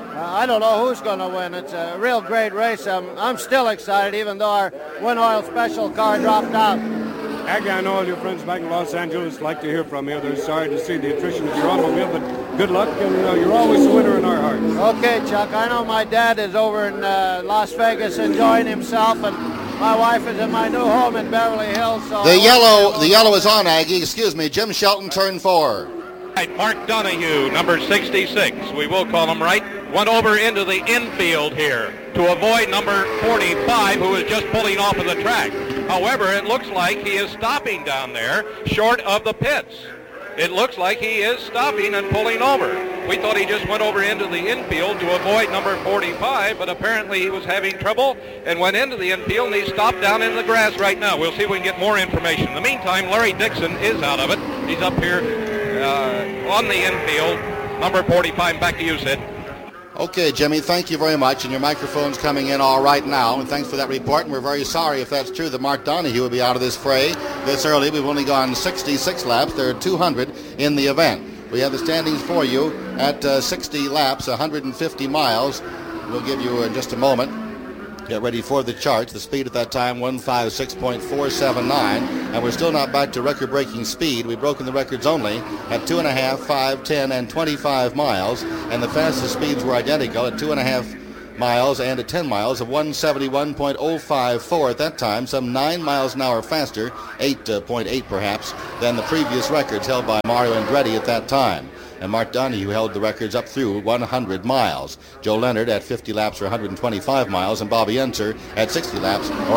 I don't know who's going to win. It's a real great race. I'm still excited, even though our Win Oil Special car dropped out. Aggie, I know all your friends back in Los Angeles like to hear from you. They're sorry to see the attrition of your automobile, but good luck, and you're always a winner in our hearts. Okay, Chuck. I know my dad is over in Las Vegas enjoying himself, and my wife is in my new home in Beverly Hills. So the yellow is on, Aggie. Excuse me. Jim Shelton, turn 4. Right, Mark Donohue, number 66, we will call him right, went over into the infield here to avoid number 45, who is just pulling off of the track. However, it looks like he is stopping down there short of the pits. It looks like he is stopping and pulling over. We thought he just went over into the infield to avoid number 45, but apparently he was having trouble and went into the infield, and he stopped down in the grass right now. We'll see if we can get more information. In the meantime, Larry Dixon is out of it. He's up here on the infield. Number 45, back to you, Sid. Okay, Jimmy, thank you very much, and your microphone's coming in all right now, and thanks for that report, and we're very sorry if that's true that Mark Donahue will be out of this fray this early. We've only gone 66 laps. There are 200 in the event. We have the standings for you at 60 laps, 150 miles. We'll give you in just a moment. Get ready for the charts. The speed at that time, 156.479, and we're still not back to record-breaking speed. We've broken the records only at 2.5, 5, 10, and 25 miles, and the fastest speeds were identical at 2.5 miles and at 10 miles of 171.054 at that time, some 9 miles an hour faster, 8.8 perhaps, than the previous records held by Mario Andretti at that time. And Mark Donahue held the records up through 100 miles. Joe Leonard at 50 laps or 125 miles, and Bobby Unser at 60 laps or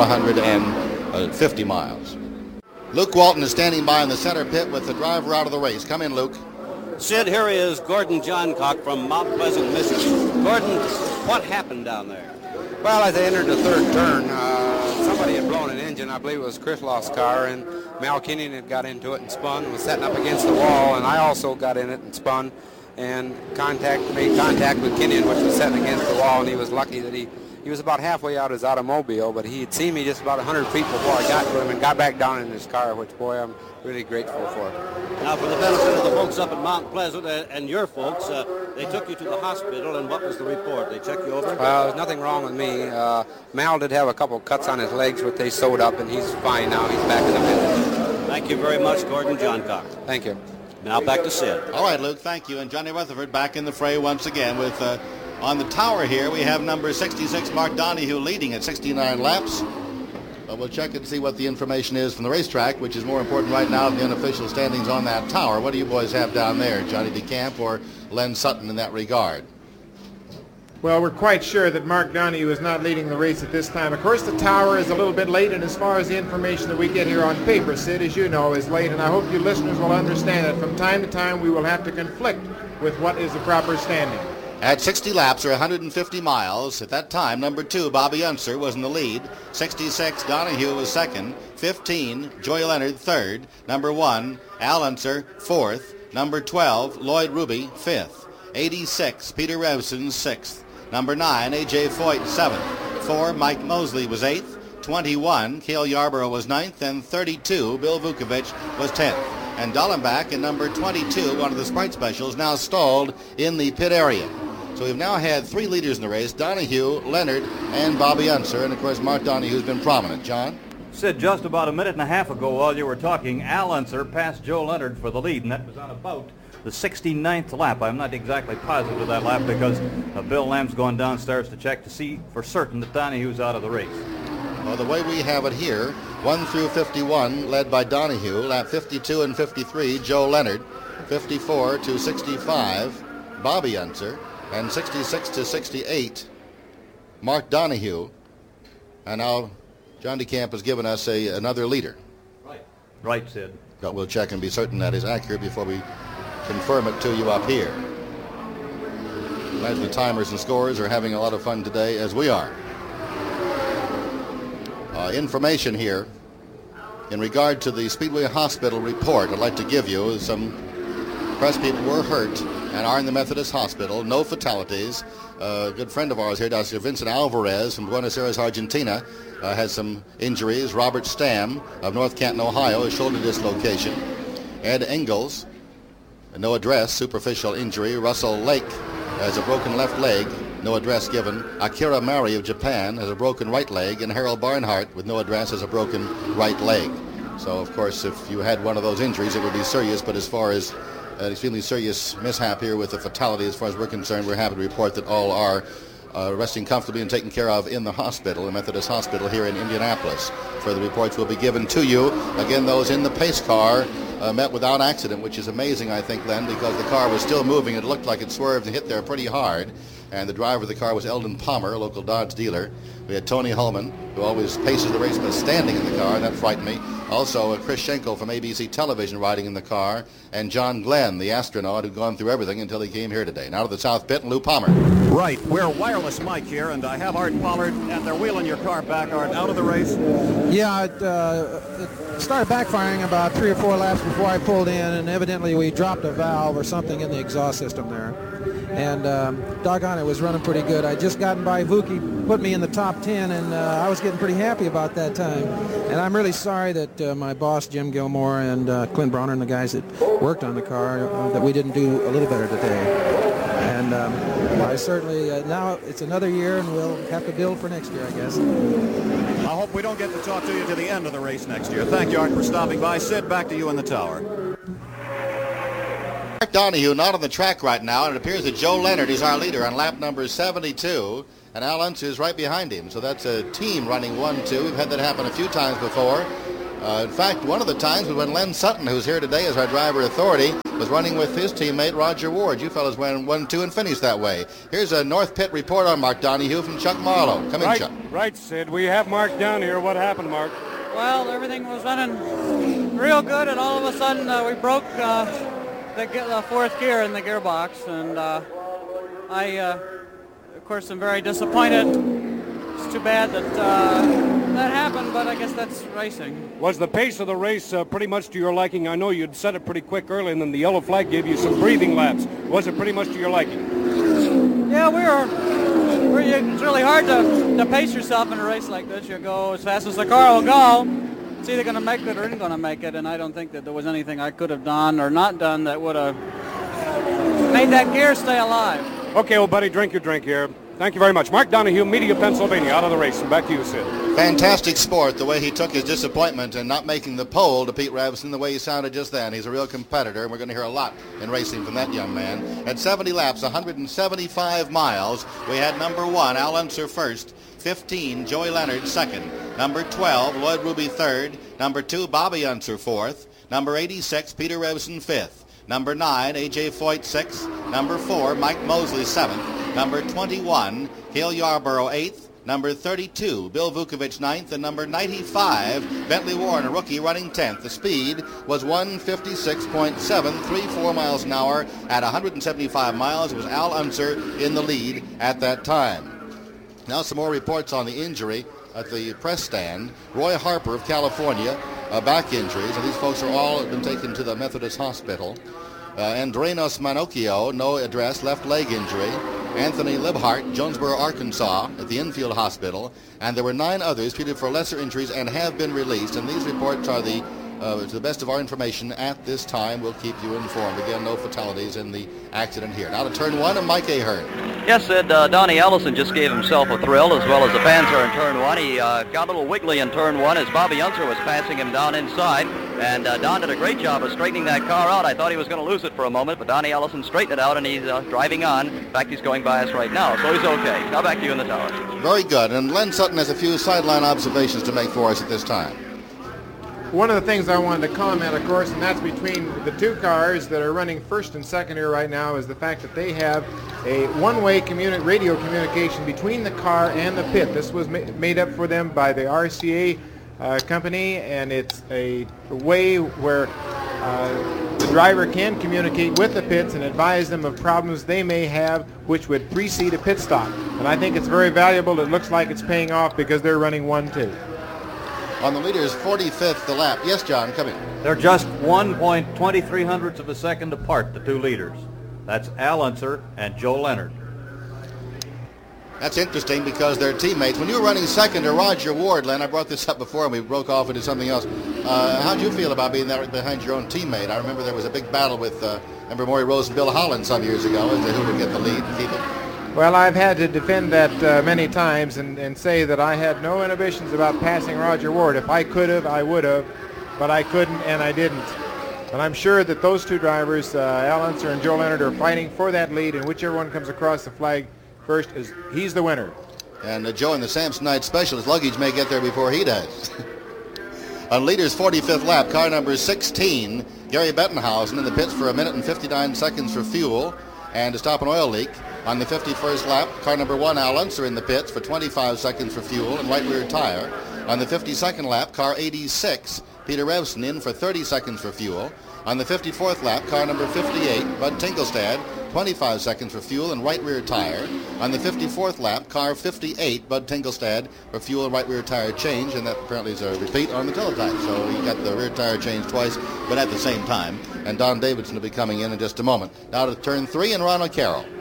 150 miles. Luke Walton is standing by in the center pit with the driver out of the race. Come in, Luke. Sid, here is Gordon Johncock from Mount Pleasant, Michigan. Gordon, what happened down there? Well, as they entered the third turn, somebody had blown an engine. I believe it was Chrisloff's car, and Mal Kenyon had got into it and spun, was setting up against the wall, and I also got in it and spun and made contact with Kenyon, which was setting against the wall, and he was lucky that he was about halfway out his automobile, but he had seen me just about 100 feet before I got to him and got back down in his car, which, boy, I'm really grateful for. Now, for the benefit of the folks up at Mount Pleasant and your folks, they took you to the hospital, and what was the report? They checked you over? There's nothing wrong with me. Mal did have a couple cuts on his legs, which they sewed up, and he's fine now. He's back in the business. Thank you very much, Gordon Johncock. Thank you. Now back to Sid. All right, Luke, thank you. And Johnny Rutherford back in the fray once again with... on the tower here, we have number 66, Mark Donahue, leading at 69 laps. We'll check and see what the information is from the racetrack, which is more important right now than the unofficial standings on that tower. What do you boys have down there, Johnny DeCamp or Len Sutton in that regard? Well, we're quite sure that Mark Donahue is not leading the race at this time. Of course, the tower is a little bit late, and as far as the information that we get here on paper, Sid, as you know, is late, and I hope you listeners will understand that from time to time we will have to conflict with what is the proper standing. At 60 laps or 150 miles, at that time, number 2, Bobby Unser, was in the lead. 66, Donahue was second. 15, Joey Leonard, third. Number 1, Al Unser, fourth. Number 12, Lloyd Ruby, fifth. 86, Peter Revson, sixth. Number 9, A.J. Foyt, seventh. 4, Mike Mosley was eighth. 21, Cale Yarborough was ninth. And 32, Bill Vukovich was 10th. And Dallenbach in number 22, one of the Sprite Specials, now stalled in the pit area. So we've now had 3 leaders in the race, Donahue, Leonard, and Bobby Unser. And, of course, Mark Donahue's been prominent. John? Sid, just about a minute and a half ago while you were talking, Al Unser passed Joe Leonard for the lead, and that was on about the 69th lap. I'm not exactly positive of that lap because Bill Lamb's gone downstairs to check to see for certain that Donahue's out of the race. Well, the way we have it here, 1 through 51 led by Donahue, lap 52 and 53, Joe Leonard, 54 to 65, Bobby Unser, and 66 to 68, Mark Donahue. And now John DeCamp has given us another leader. Right, Sid. But we'll check and be certain that is accurate before we confirm it to you up here. Imagine the timers and scorers are having a lot of fun today, as we are. Information here in regard to the Speedway Hospital report I'd like to give you. Some press people were hurt and are in the Methodist Hospital. No fatalities. A good friend of ours here, Dr. Vincent Alvarez from Buenos Aires, Argentina, has some injuries. Robert Stamm of North Canton, Ohio, a shoulder dislocation. Ed Engels, no address, superficial injury. Russell Lake has a broken left leg, no address given. Akira Mari of Japan has a broken right leg, and Harold Barnhart, with no address, has a broken right leg. So, of course, if you had one of those injuries, it would be serious, but as far as an extremely serious mishap here with a fatality, as far as we're concerned, we're happy to report that all are resting comfortably and taken care of in the hospital, the Methodist Hospital here in Indianapolis. Further reports will be given to you. Again, those in the pace car met without accident, which is amazing, I think, Len, because the car was still moving. It looked like it swerved and hit there pretty hard. And the driver of the car was Eldon Palmer, a local Dodge dealer. We had Tony Holman, who always paces the race, but standing in the car, and that frightened me. Also, Chris Schenkel from ABC Television riding in the car, and John Glenn, the astronaut, who'd gone through everything until he came here today. Now to the South Pit, and Lou Palmer. Right, we're Wireless Mike here, and I have Art Pollard, and they're wheeling your car back, Art, out of the race. Yeah, it started backfiring about 3 or 4 laps before I pulled in, and evidently we dropped a valve or something in the exhaust system there. and doggone it, was running pretty good. I just gotten by Vuki, put me in the top 10, and I was getting pretty happy about that time. And I'm really sorry that my boss, Jim Gilmore, and Clint Bronner and the guys that worked on the car, that we didn't do a little better today. And I certainly, now it's another year, and we'll have to build for next year, I guess. I hope we don't get to talk to you to the end of the race next year. Thank you, Art, for stopping by. Sid, back to you in the tower. Mark Donohue not on the track right now, and it appears that Joe Leonard is our leader on lap number 72, and Al Unser is right behind him. So that's a team running 1-2. We've had that happen a few times before. In fact, one of the times was when Len Sutton, who's here today as our driver authority, was running with his teammate Roger Ward. You fellas went 1-2 and finished that way. Here's a North Pit report on Mark Donohue from Chuck Marlowe. Come in, Chuck. Right, Sid. We have Mark down here. What happened, Mark? Well, everything was running real good, and all of a sudden we broke the fourth gear in the gearbox, and I, of course, am very disappointed. It's too bad that that happened, but I guess that's racing. Was the pace of the race pretty much to your liking? I know you'd set it pretty quick early, and then the yellow flag gave you some breathing laps. Was it pretty much to your liking? Yeah, it's really hard to pace yourself in a race like this. You go as fast as the car will go. It's either going to make it or isn't going to make it, and I don't think that there was anything I could have done or not done that would have made that gear stay alive. Okay, well, buddy, drink your drink here. Thank you very much. Mark Donohue, Media, Pennsylvania, out of the race. And back to you, Sid. Fantastic sport, the way he took his disappointment and not making the pole to Pete Ravison, the way he sounded just then. He's a real competitor, and we're going to hear a lot in racing from that young man. At 70 laps, 175 miles, we had number 1, Al Unser first, 15, Joey Leonard second, number 12, Lloyd Ruby third, number 2, Bobby Unser fourth, number 86, Peter Revson fifth, number 9, A.J. Foyt 6th, number 4, Mike Mosley 7th, number 21, Cale Yarborough 8th, number 32, Bill Vukovich 9th, and number 95, Bentley Warren, a rookie, running 10th. The speed was 156.734 miles an hour at 175 miles. It was Al Unser in the lead at that time. Now some more reports on the injury at the press stand. Roy Harper of California, back injuries, and these folks are all been taken to the Methodist Hospital. Andrenos Manocchio, no address, left leg injury. Anthony Libhart, Jonesboro, Arkansas, at the Infield Hospital. And there were 9 others treated for lesser injuries and have been released. And these reports are to the best of our information at this time. We'll keep you informed. Again, no fatalities in the accident here. Now to turn 1 and Mike Ahern. Yes, Sid, Donnie Ellison just gave himself a thrill, as well as the fans are in turn 1. He got a little wiggly in turn 1 as Bobby Unser was passing him down inside. And Don did a great job of straightening that car out. I thought he was going to lose it for a moment, but Donnie Ellison straightened it out, and he's driving on. In fact, he's going by us right now, so he's okay. Now back to you in the tower. Very good. And Len Sutton has a few sideline observations to make for us at this time. One of the things I wanted to comment, of course, and that's between the 2 cars that are running first and second here right now, is the fact that they have a one-way radio communication between the car and the pit. This was made up for them by the RCA company, and it's a way where the driver can communicate with the pits and advise them of problems they may have which would precede a pit stop. And I think it's very valuable. It looks like it's paying off because they're running 1-2. On the leader's 45th lap. Yes, John, come in. They're just 1.23 of a second apart, the 2 leaders. That's Al Unser and Joe Leonard. That's interesting because they're teammates. When you were running second to Roger Ward, Len, I brought this up before and we broke off into something else. How'd you feel about being there behind your own teammate? I remember there was a big battle with Maury Rose and Bill Holland some years ago as to who would get the lead and keep it. Well, I've had to defend that many times and say that I had no inhibitions about passing Roger Ward. If I could have, I would have, but I couldn't and I didn't. And I'm sure that those 2 drivers, Al Unser and Joe Leonard, are fighting for that lead, and whichever one comes across the flag first, he's the winner. And Joe in the Samsonite Special, his luggage may get there before he does. On leader's 45th lap, car number 16, Gary Bettenhausen in the pits for 1 minute and 59 seconds for fuel and to stop an oil leak. On the 51st lap, car number 1, Al Unser in the pits for 25 seconds for fuel and right rear tire. On the 52nd lap, car 86, Peter Revson in for 30 seconds for fuel. On the 54th lap, car number 58, Bud Tinkelstad, 25 seconds for fuel and right rear tire. On the 54th lap, car 58, Bud Tinkelstad, for fuel and right rear tire change, and that apparently is a repeat on the teletype. So he got the rear tire change twice, but at the same time. And Don Davidson will be coming in just a moment. Now to turn 3 and Ronald Carroll.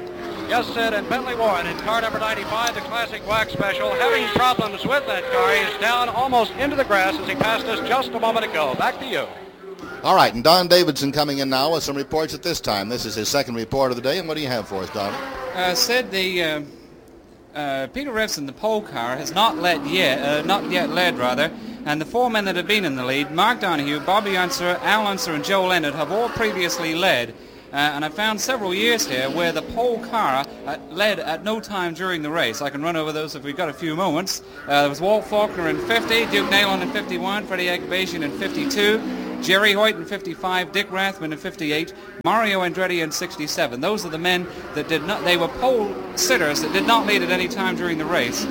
Yes, Sid, and Bentley Warren in car number 95, the Classic Wax Special, having problems with that car. He's down almost into the grass as he passed us just a moment ago. Back to you. All right, and Don Davidson coming in now with some reports at this time. This is his second report of the day, and what do you have for us, Don? Sid, the Peter Revson, the pole car, has not yet led, and the four men that have been in the lead, Mark Donohue, Bobby Unser, Al Unser, and Joe Leonard, have all previously led. And I found several years here where the pole car led at no time during the race. I can run over those if we've got a few moments. There was Walt Faulkner in 50, Duke Naylon in 51, Freddie Agabasian in 52, Jerry Hoyt in 55, Dick Rathman in 58, Mario Andretti in 67. Those are the men that did not, they were pole sitters that did not lead at any time during the race.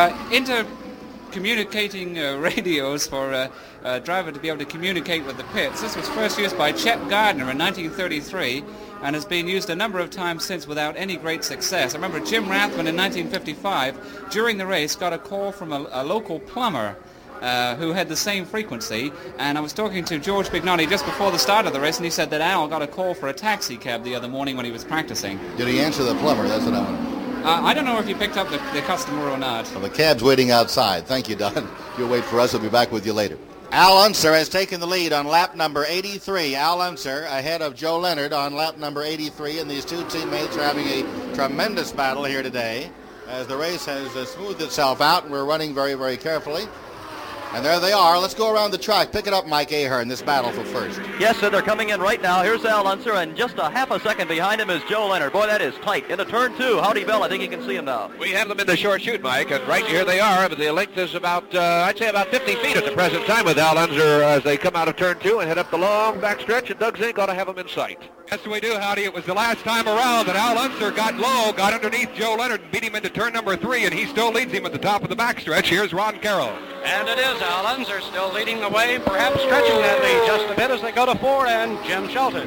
Communicating radios for a driver to be able to communicate with the pits. This was first used by Chet Gardner in 1933 and has been used a number of times since without any great success. I remember Jim Rathman in 1955 during the race got a call from a local plumber who had the same frequency, and I was talking to George Bignotti just before the start of the race, and he said that Al got a call for a taxi cab the other morning when he was practicing. Did he answer the plumber? That's what I want to know. I don't know if you picked up the customer or not. Well, the cab's waiting outside. Thank you, Don. You'll wait for us. We'll be back with you later. Al Unser has taken the lead on lap number 83. Al Unser ahead of Joe Leonard on lap number 83, and these two teammates are having a tremendous battle here today as the race has smoothed itself out, and we're running very, very carefully. And there they are. Let's go around the track. Pick it up, Mike Ahern, this battle for first. Yes, sir, they're coming in right now. Here's Al Unser, and just a half a second behind him is Joe Leonard. Boy, that is tight. Into turn two. Howdy Bell, I think you can see him now. We have them in the short chute, Mike, and right here they are. But the length is about, I'd say about 50 feet at the present time with Al Unser as they come out of turn two and head up the long backstretch, and Doug Zink ought to have them in sight. Yes, we do, Howdy. It was the last time around that Al Unser got low, got underneath Joe Leonard, and beat him into turn number 3, and he still leads him at the top of the backstretch. Here's Ron Carroll. And it is Al Unser still leading the way, perhaps stretching that lead just a bit as they go to 4, and Jim Shelton.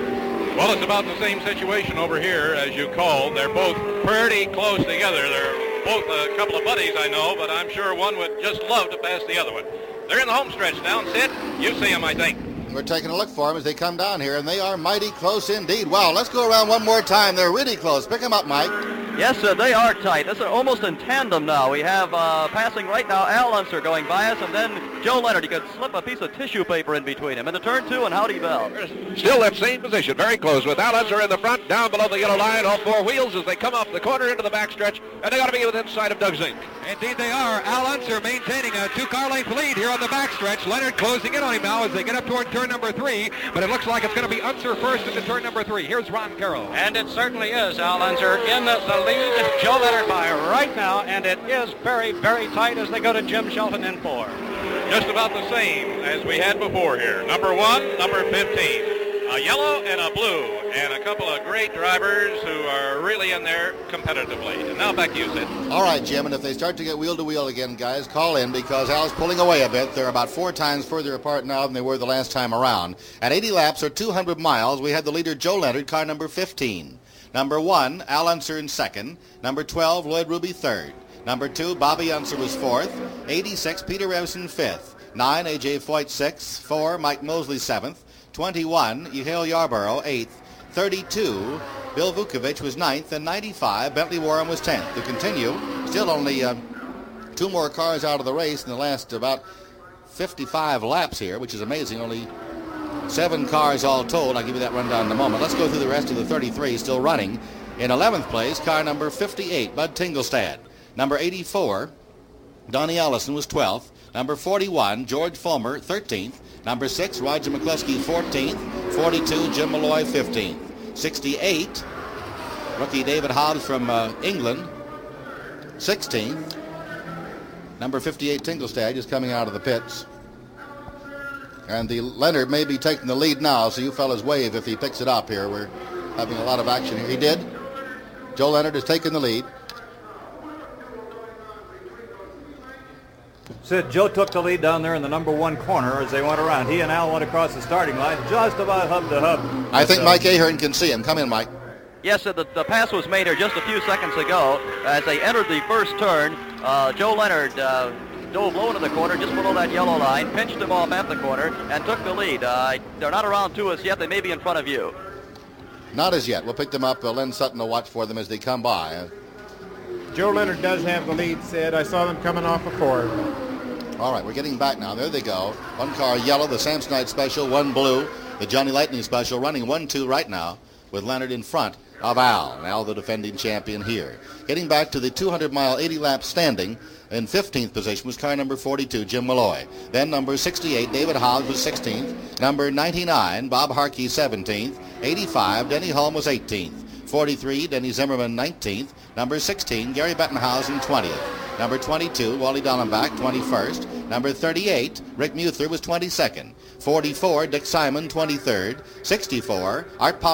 Well, it's about the same situation over here as you called. They're both pretty close together. They're both a couple of buddies, I know, but I'm sure one would just love to pass the other one. They're in the home stretch now, and Sid, you see them, I think. We're taking a look for them as they come down here, and they are mighty close indeed. Wow, let's go around one more time. They're really close. Pick them up, Mike. Yes, sir, they are tight. This is almost in tandem now. We have passing right now Al Unser going by us, and then Joe Leonard. You could slip a piece of tissue paper in between him. Into turn two, and Howdy Bell. Still that same position, very close with Al Unser in the front, down below the yellow line, all four wheels as they come off the corner into the backstretch, and they got to be within sight of Doug Zink. Indeed they are. Al Unser maintaining a 2-car length lead here on the backstretch. Leonard closing in on him now as they get up toward turn number 3, but it looks like it's going to be Unser first into turn number 3. Here's Ron Carroll. And it certainly is Al Unser in the lead. Joe Leonard by right now, and it is very, very tight as they go to Jim Shelton in 4. Just about the same as we had before here. Number 1, number 15. A yellow and a blue, and a couple of great drivers who are really in there competitively. And now back to you, Sid. All right, Jim, and if they start to get wheel to wheel again, guys, call in because Al's pulling away a bit. They're about 4 times further apart now than they were the last time around. At 80 laps or 200 miles, we had the leader Joe Leonard, car number 15. Number 1, Al Unser in second. Number 12, Lloyd Ruby third. Number 2, Bobby Unser was fourth. 86, Peter Revson fifth. 9, A.J. Foyt 6th. 4, Mike Mosley 7th. 21, Yale Yarborough 8th. 32, Bill Vukovich was 9th. And 95, Bentley Warren was 10th. To continue, still only 2 more cars out of the race in the last about 55 laps here, which is amazing. Only 7 cars all told. I'll give you that rundown in a moment. Let's go through the rest of the 33 still running. In 11th place, car number 58, Bud Tingelstad. Number 84, Donnie Allison was 12th. Number 41, George Fulmer, 13th. Number 6, Roger McCluskey, 14th. 42, Jim Malloy, 15th. 68, rookie David Hobbs from England, 16th. Number 58, Tingelstad, just coming out of the pits. And the Leonard may be taking the lead now, so you fellas wave if he picks it up here. We're having a lot of action here. He did. Joe Leonard has taken the lead. Sid, Joe took the lead down there in the number 1 corner as they went around. He and Al went across the starting line just about hub to hub. I think Mike Ahern can see him. Come in, Mike. Yes, the pass was made here just a few seconds ago. As they entered the first turn, Joe Leonard dove low into the corner just below that yellow line, pinched him off at the corner, and took the lead. They're not around to us yet. They may be in front of you. Not as yet. We'll pick them up. Len Sutton will watch for them as they come by. Joe Leonard does have the lead, Sid. I saw them coming off a 4. All right, we're getting back now. There they go. One car yellow, the Samsonite Special, one blue, the Johnny Lightning Special, running 1-2 right now with Leonard in front of Al. Al, the defending champion here. Getting back to the 200-mile 80-lap standing, in 15th position was car number 42, Jim Malloy. Then number 68, David Hobbs was 16th. Number 99, Bob Harkey, 17th. 85, Denny Hulme was 18th. 43, Denny Zimmerman, 19th. Number 16, Gary Bettenhausen, 20th. Number 22, Wally Dallenbach, 21st. Number 38, Rick Muther was 22nd. 44, Dick Simon, 23rd. 64, Art Powell